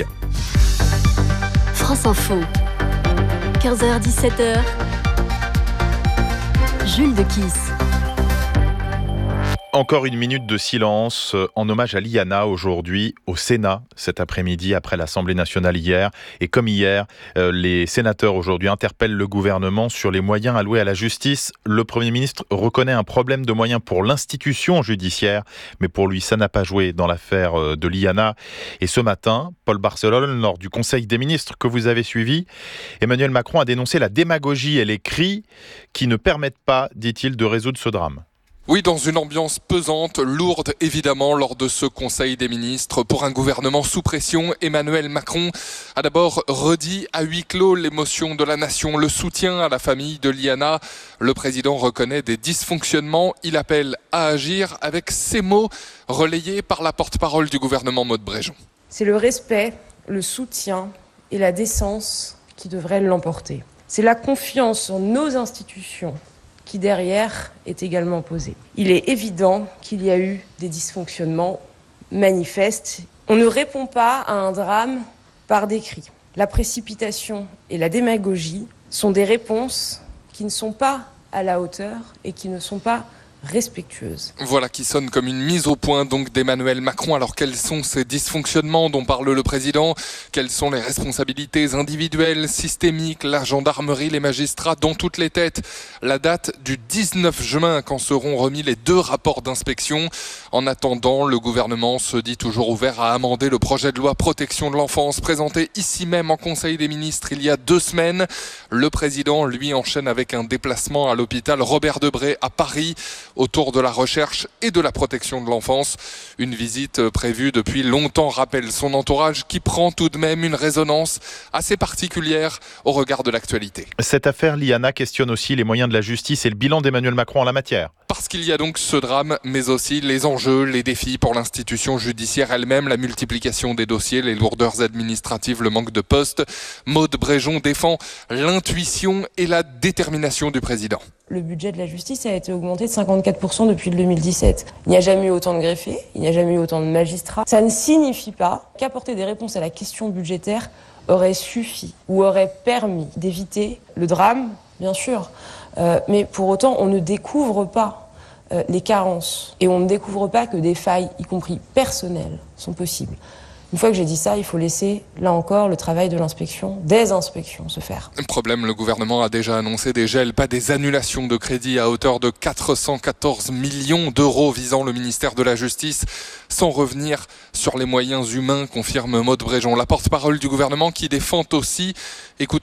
France Info, quinze heures dix-sept heures, Jules de Kiss. Encore une minute de silence en hommage à Liana aujourd'hui au Sénat cet après-midi après l'Assemblée nationale hier. Et comme hier, les sénateurs aujourd'hui interpellent le gouvernement sur les moyens alloués à la justice. Le Premier ministre reconnaît un problème de moyens pour l'institution judiciaire, mais pour lui, ça n'a pas joué dans l'affaire de Liana. Et ce matin, Paul Barcelone, lors du Conseil des ministres que vous avez suivi, Emmanuel Macron a dénoncé la démagogie et les cris qui ne permettent pas, dit-il, de résoudre ce drame. Oui, dans une ambiance pesante, lourde évidemment lors de ce Conseil des ministres. Pour un gouvernement sous pression, Emmanuel Macron a d'abord redit à huis clos l'émotion de la nation, le soutien à la famille de Liana. Le président reconnaît des dysfonctionnements, il appelle à agir avec ces mots relayés par la porte-parole du gouvernement Maude Bréjon. C'est le respect, le soutien et la décence qui devraient l'emporter. C'est la confiance en nos institutions qui derrière est également posée. Il est évident qu'il y a eu des dysfonctionnements manifestes. On ne répond pas à un drame par des cris. La précipitation et la démagogie sont des réponses qui ne sont pas à la hauteur et qui ne sont pas respectueuse. Voilà qui sonne comme une mise au point donc d'Emmanuel Macron. Alors quels sont ces dysfonctionnements dont parle le président ? Quelles sont les responsabilités individuelles, systémiques, la gendarmerie, les magistrats, dans toutes les têtes ? La date du dix-neuf juin quand seront remis les deux rapports d'inspection. En attendant, le gouvernement se dit toujours ouvert à amender le projet de loi protection de l'enfance présenté ici même en Conseil des ministres il y a deux semaines. Le président, lui, enchaîne avec un déplacement à l'hôpital Robert Debré à Paris autour de la recherche et de la protection de l'enfance. Une visite prévue depuis longtemps, rappelle son entourage, qui prend tout de même une résonance assez particulière au regard de l'actualité. Cette affaire, Liana, questionne aussi les moyens de la justice et le bilan d'Emmanuel Macron en la matière. Parce qu'il y a donc ce drame, mais aussi les enjeux, les défis pour l'institution judiciaire elle-même, la multiplication des dossiers, les lourdeurs administratives, le manque de postes. Maude Bréjon défend l'intuition et la détermination du président. Le budget de la justice a été augmenté de cinquante-quatre pour cent depuis le deux mille dix-sept. Il n'y a jamais eu autant de greffiers, il n'y a jamais eu autant de magistrats. Ça ne signifie pas qu'apporter des réponses à la question budgétaire aurait suffi ou aurait permis d'éviter le drame, bien sûr. Euh, mais pour autant, on ne découvre pas euh, les carences et on ne découvre pas que des failles, y compris personnelles, sont possibles. Une fois que j'ai dit ça, il faut laisser, là encore, le travail de l'inspection, des inspections, se faire. Problème, le gouvernement a déjà annoncé des gels, pas des annulations de crédits à hauteur de quatre cent quatorze millions d'euros visant le ministère de la Justice, sans revenir sur les moyens humains, confirme Maude Bréjon, la porte-parole du gouvernement qui défend aussi, écoutez,